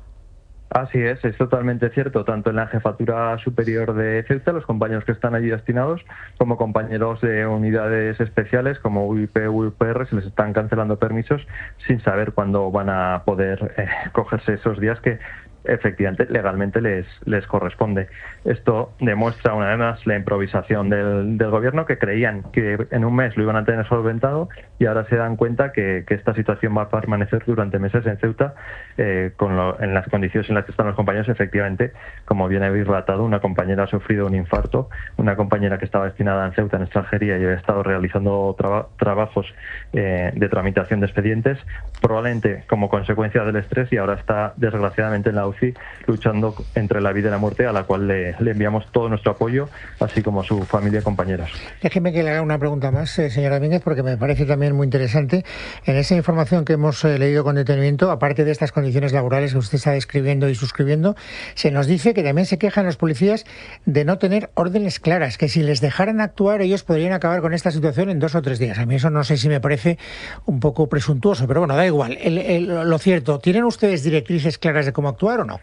Así es, es totalmente cierto, tanto en la Jefatura Superior de Ceuta, los compañeros que están allí destinados, como compañeros de unidades especiales como U I P, U P R, se les están cancelando permisos sin saber cuándo van a poder eh, cogerse esos días que efectivamente legalmente les, les corresponde. Esto demuestra una vez más la improvisación del, del gobierno, que creían que en un mes lo iban a tener solventado y ahora se dan cuenta que, que esta situación va a permanecer durante meses en Ceuta, eh, con lo, en las condiciones en las que están los compañeros. Efectivamente, como bien habéis relatado, una compañera ha sufrido un infarto, una compañera que estaba destinada en Ceuta, en extranjería, y había estado realizando traba, trabajos eh, de tramitación de expedientes, probablemente como consecuencia del estrés, y ahora está desgraciadamente en la U C I, luchando entre la vida y la muerte, a la cual le, le enviamos todo nuestro apoyo, así como a su familia y compañeros. Déjeme que le haga una pregunta más, eh, señora Domínguez, porque me parece también muy interesante. En esa información que hemos eh, leído con detenimiento, aparte de estas condiciones laborales que usted está describiendo y suscribiendo, se nos dice que también se quejan los policías de no tener órdenes claras, que si les dejaran actuar ellos podrían acabar con esta situación en dos o tres días. A mí eso no sé si me parece un poco presuntuoso, pero bueno, da igual. El, el, lo cierto, ¿tienen ustedes directrices claras de cómo actuar o no?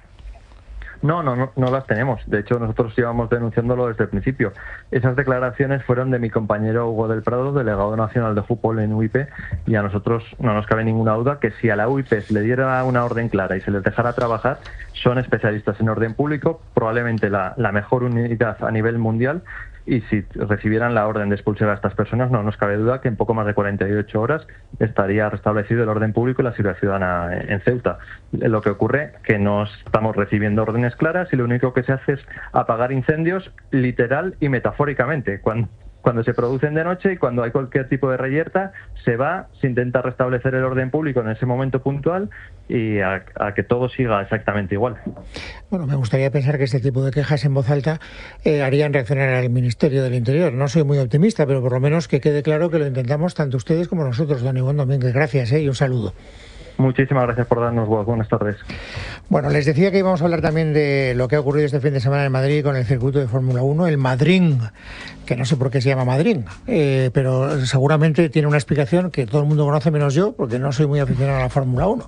No, no, no, no las tenemos. De hecho, nosotros íbamos denunciándolo desde el principio. Esas declaraciones fueron de mi compañero Hugo del Prado, delegado nacional de fútbol en U I P, y a nosotros no nos cabe ninguna duda que si a la U I P se le diera una orden clara y se les dejara trabajar, son especialistas en orden público, probablemente la, la mejor unidad a nivel mundial, y si recibieran la orden de expulsar a estas personas, no nos cabe duda que en poco más de cuarenta y ocho horas estaría restablecido el orden público y la seguridad ciudadana en Ceuta. Lo que ocurre es que no estamos recibiendo órdenes claras y lo único que se hace es apagar incendios literal y metafóricamente. Cuando Cuando se producen de noche y cuando hay cualquier tipo de reyerta, se va, se intenta restablecer el orden público en ese momento puntual y a, a que todo siga exactamente igual. Bueno, me gustaría pensar que este tipo de quejas en voz alta eh, harían reaccionar al Ministerio del Interior. No soy muy optimista, pero por lo menos que quede claro que lo intentamos tanto ustedes como nosotros, don Iván Domínguez. Gracias eh, y un saludo. Muchísimas gracias por darnos voz. Buenas tardes. Bueno, les decía que íbamos a hablar también de lo que ha ocurrido este fin de semana en Madrid con el circuito de Fórmula uno, el Madrín, que no sé por qué se llama Madrín, eh, pero seguramente tiene una explicación que todo el mundo conoce menos yo, porque no soy muy aficionado a la Fórmula uno.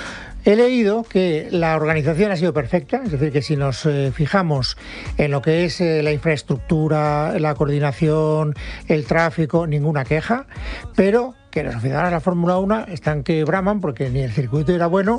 He leído que la organización ha sido perfecta, es decir, que si nos eh, fijamos en lo que es eh, la infraestructura, la coordinación, el tráfico, ninguna queja, pero que los aficionados a la Fórmula uno están que braman porque ni el circuito era bueno,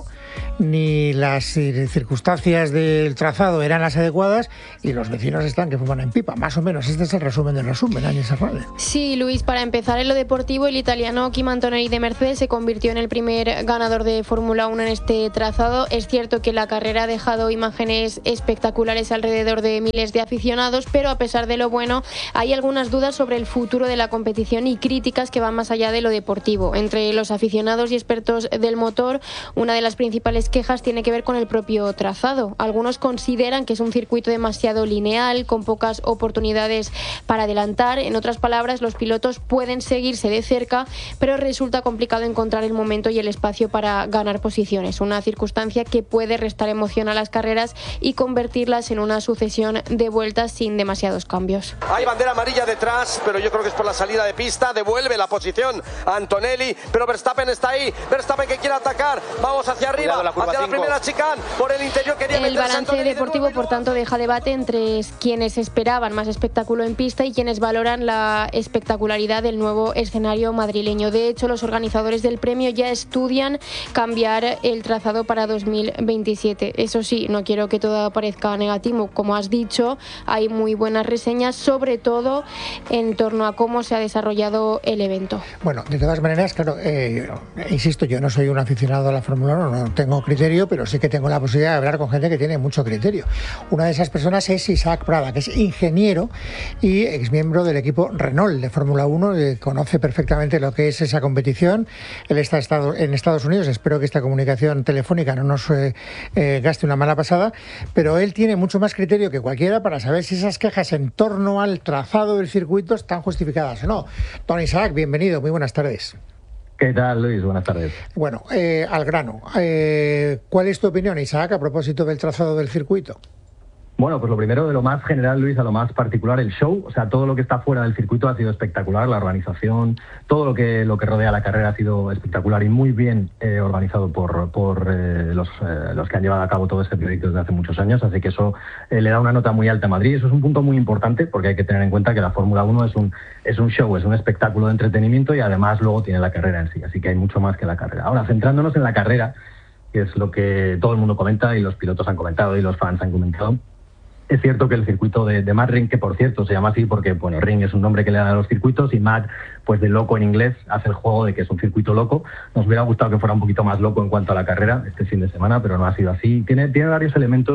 ni las circunstancias del trazado eran las adecuadas y los vecinos están que fuman en pipa. Más o menos, este es el resumen del resumen, Ángel Serralde. Sí, Luis, para empezar en lo deportivo, el italiano Kim Antonelli de Mercedes se convirtió en el primer ganador de Fórmula uno en este trazado. Es cierto que la carrera ha dejado imágenes espectaculares alrededor de miles de aficionados, pero a pesar de lo bueno, hay algunas dudas sobre el futuro de la competición y críticas que van más allá de lo deportivo. Entre los aficionados y expertos del motor, una de las principales quejas tiene que ver con el propio trazado. Algunos consideran que es un circuito demasiado lineal, con pocas oportunidades para adelantar. En otras palabras, los pilotos pueden seguirse de cerca, pero resulta complicado encontrar el momento y el espacio para ganar posiciones. Una circunstancia que puede restar emoción a las carreras y convertirlas en una sucesión de vueltas sin demasiados cambios. Hay bandera amarilla detrás, pero yo creo que es por la salida de pista. Devuelve la posición a Antonelli, pero Verstappen está ahí. Verstappen que quiere atacar. Vamos hacia arriba, la hacia la primera chicane. Por el interior quería El balance deportivo, por tanto, deja debate entre quienes esperaban más espectáculo en pista y quienes valoran la espectacularidad del nuevo escenario madrileño. De hecho, los organizadores del premio ya estudian cambiar el trazado para dos mil veintisiete. Eso sí, no quiero que todo parezca negativo. Como has dicho, hay muy buenas reseñas, sobre todo en torno a cómo se ha desarrollado el evento. Bueno, de todas maneras, claro, eh, insisto, yo no soy un aficionado a la Fórmula uno, no tengo criterio, pero sí que tengo la posibilidad de hablar con gente que tiene mucho criterio. Una de esas personas es Isaac Prada, que es ingeniero y exmiembro del equipo Renault de Fórmula uno, eh, conoce perfectamente lo que es esa competición. Él está en Estados Unidos, espero que esta comunicación telefónica no nos eh, eh, gaste una mala pasada, pero él tiene mucho más criterio que cualquiera para saber si esas quejas en torno al trazado del circuito están justificadas o no. Don Isaac, bienvenido, muy buenas tardes. ¿Qué tal, Luis? Buenas tardes. Bueno, eh, al grano. Eh, ¿Cuál es tu opinión, Isaac, a propósito del trazado del circuito? Bueno, pues lo primero, de lo más general, Luis, a lo más particular, el show. O sea, todo lo que está fuera del circuito ha sido espectacular, la organización, todo lo que lo que rodea la carrera ha sido espectacular y muy bien eh, organizado por, por eh, los, eh, los que han llevado a cabo todo este proyecto desde hace muchos años. Así que eso eh, le da una nota muy alta a Madrid. Eso es un punto muy importante porque hay que tener en cuenta que la Fórmula uno es un, es un show, es un espectáculo de entretenimiento y además luego tiene la carrera en sí. Así que hay mucho más que la carrera. Ahora, centrándonos en la carrera, que es lo que todo el mundo comenta y los pilotos han comentado y los fans han comentado, es cierto que el circuito de, de Mad Ring, que por cierto se llama así porque, bueno, Ring es un nombre que le dan a los circuitos y Mad, pues de loco en inglés, hace el juego de que es un circuito loco. Nos hubiera gustado que fuera un poquito más loco en cuanto a la carrera este fin de semana, pero no ha sido así. Tiene, tiene varios elementos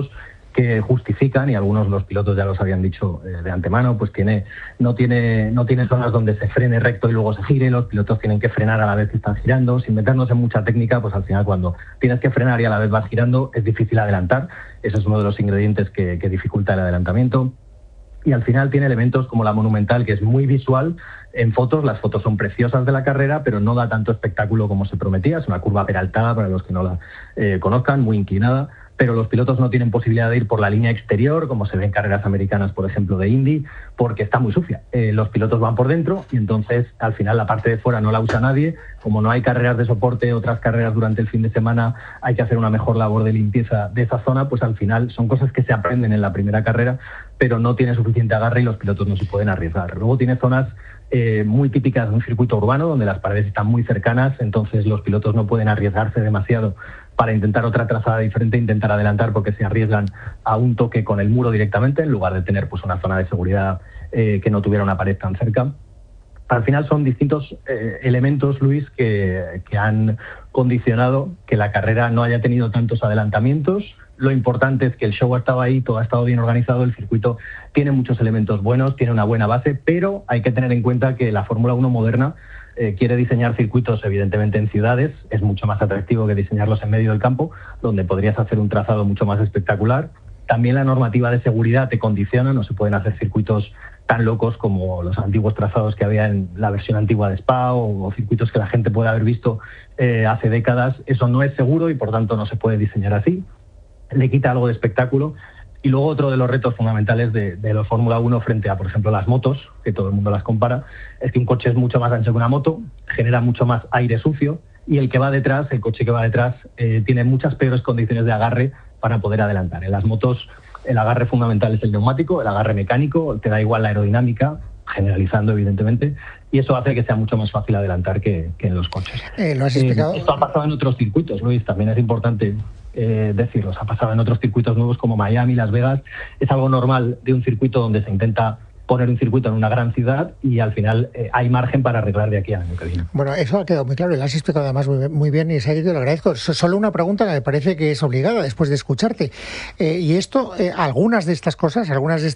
que justifican, y algunos de los pilotos ya los habían dicho eh, de antemano, pues tiene no tiene no tiene zonas donde se frene recto y luego se gire, los pilotos tienen que frenar a la vez que están girando, sin meternos en mucha técnica, pues al final cuando tienes que frenar y a la vez vas girando es difícil adelantar, ese es uno de los ingredientes que, que dificulta el adelantamiento. Y al final tiene elementos como la Monumental, que es muy visual en fotos, las fotos son preciosas de la carrera, pero no da tanto espectáculo como se prometía, es una curva peraltada para los que no la eh, conozcan, muy inclinada, pero los pilotos no tienen posibilidad de ir por la línea exterior, como se ve en carreras americanas, por ejemplo, de Indy, porque está muy sucia. Eh, los pilotos van por dentro y entonces al final la parte de fuera no la usa nadie, como no hay carreras de soporte, otras carreras durante el fin de semana, hay que hacer una mejor labor de limpieza de esa zona, pues al final son cosas que se aprenden en la primera carrera, pero no tiene suficiente agarre y los pilotos no se pueden arriesgar. Luego tiene zonas eh, muy típicas de un circuito urbano, donde las paredes están muy cercanas, entonces los pilotos no pueden arriesgarse demasiado para intentar otra trazada diferente, intentar adelantar, porque se arriesgan a un toque con el muro directamente, en lugar de tener pues una zona de seguridad eh, que no tuviera una pared tan cerca. Al final son distintos eh, elementos, Luis, que, que han condicionado que la carrera no haya tenido tantos adelantamientos. Lo importante es que el show ha estado ahí, todo ha estado bien organizado, el circuito tiene muchos elementos buenos, tiene una buena base, pero hay que tener en cuenta que la Fórmula uno moderna eh, quiere diseñar circuitos evidentemente en ciudades, es mucho más atractivo que diseñarlos en medio del campo, donde podrías hacer un trazado mucho más espectacular. También la normativa de seguridad te condiciona, no se pueden hacer circuitos tan locos como los antiguos trazados que había en la versión antigua de Spa o, o circuitos que la gente puede haber visto eh, hace décadas. Eso no es seguro y por tanto no se puede diseñar así. Le quita algo de espectáculo. Y luego otro de los retos fundamentales de, de los Fórmula uno frente a, por ejemplo, las motos, que todo el mundo las compara, es que un coche es mucho más ancho que una moto, genera mucho más aire sucio y el que va detrás, el coche que va detrás, eh, tiene muchas peores condiciones de agarre para poder adelantar. En las motos el agarre fundamental es el neumático, el agarre mecánico, te da igual la aerodinámica, generalizando evidentemente, y eso hace que sea mucho más fácil adelantar que, que en los coches. Eh, ¿Lo has explicado? Eh, esto ha pasado en otros circuitos, Luis, también es importante eh, decirlo, ha pasado en otros circuitos nuevos como Miami, Las Vegas, es algo normal de un circuito donde se intenta poner un circuito en una gran ciudad y al final eh, hay margen para arreglar de aquí al año que viene. Bueno, eso ha quedado muy claro y lo has explicado además muy, muy bien y Said, te lo agradezco. Solo una pregunta que me parece que es obligada después de escucharte. Eh, y esto, eh, algunas de estas cosas, algunas de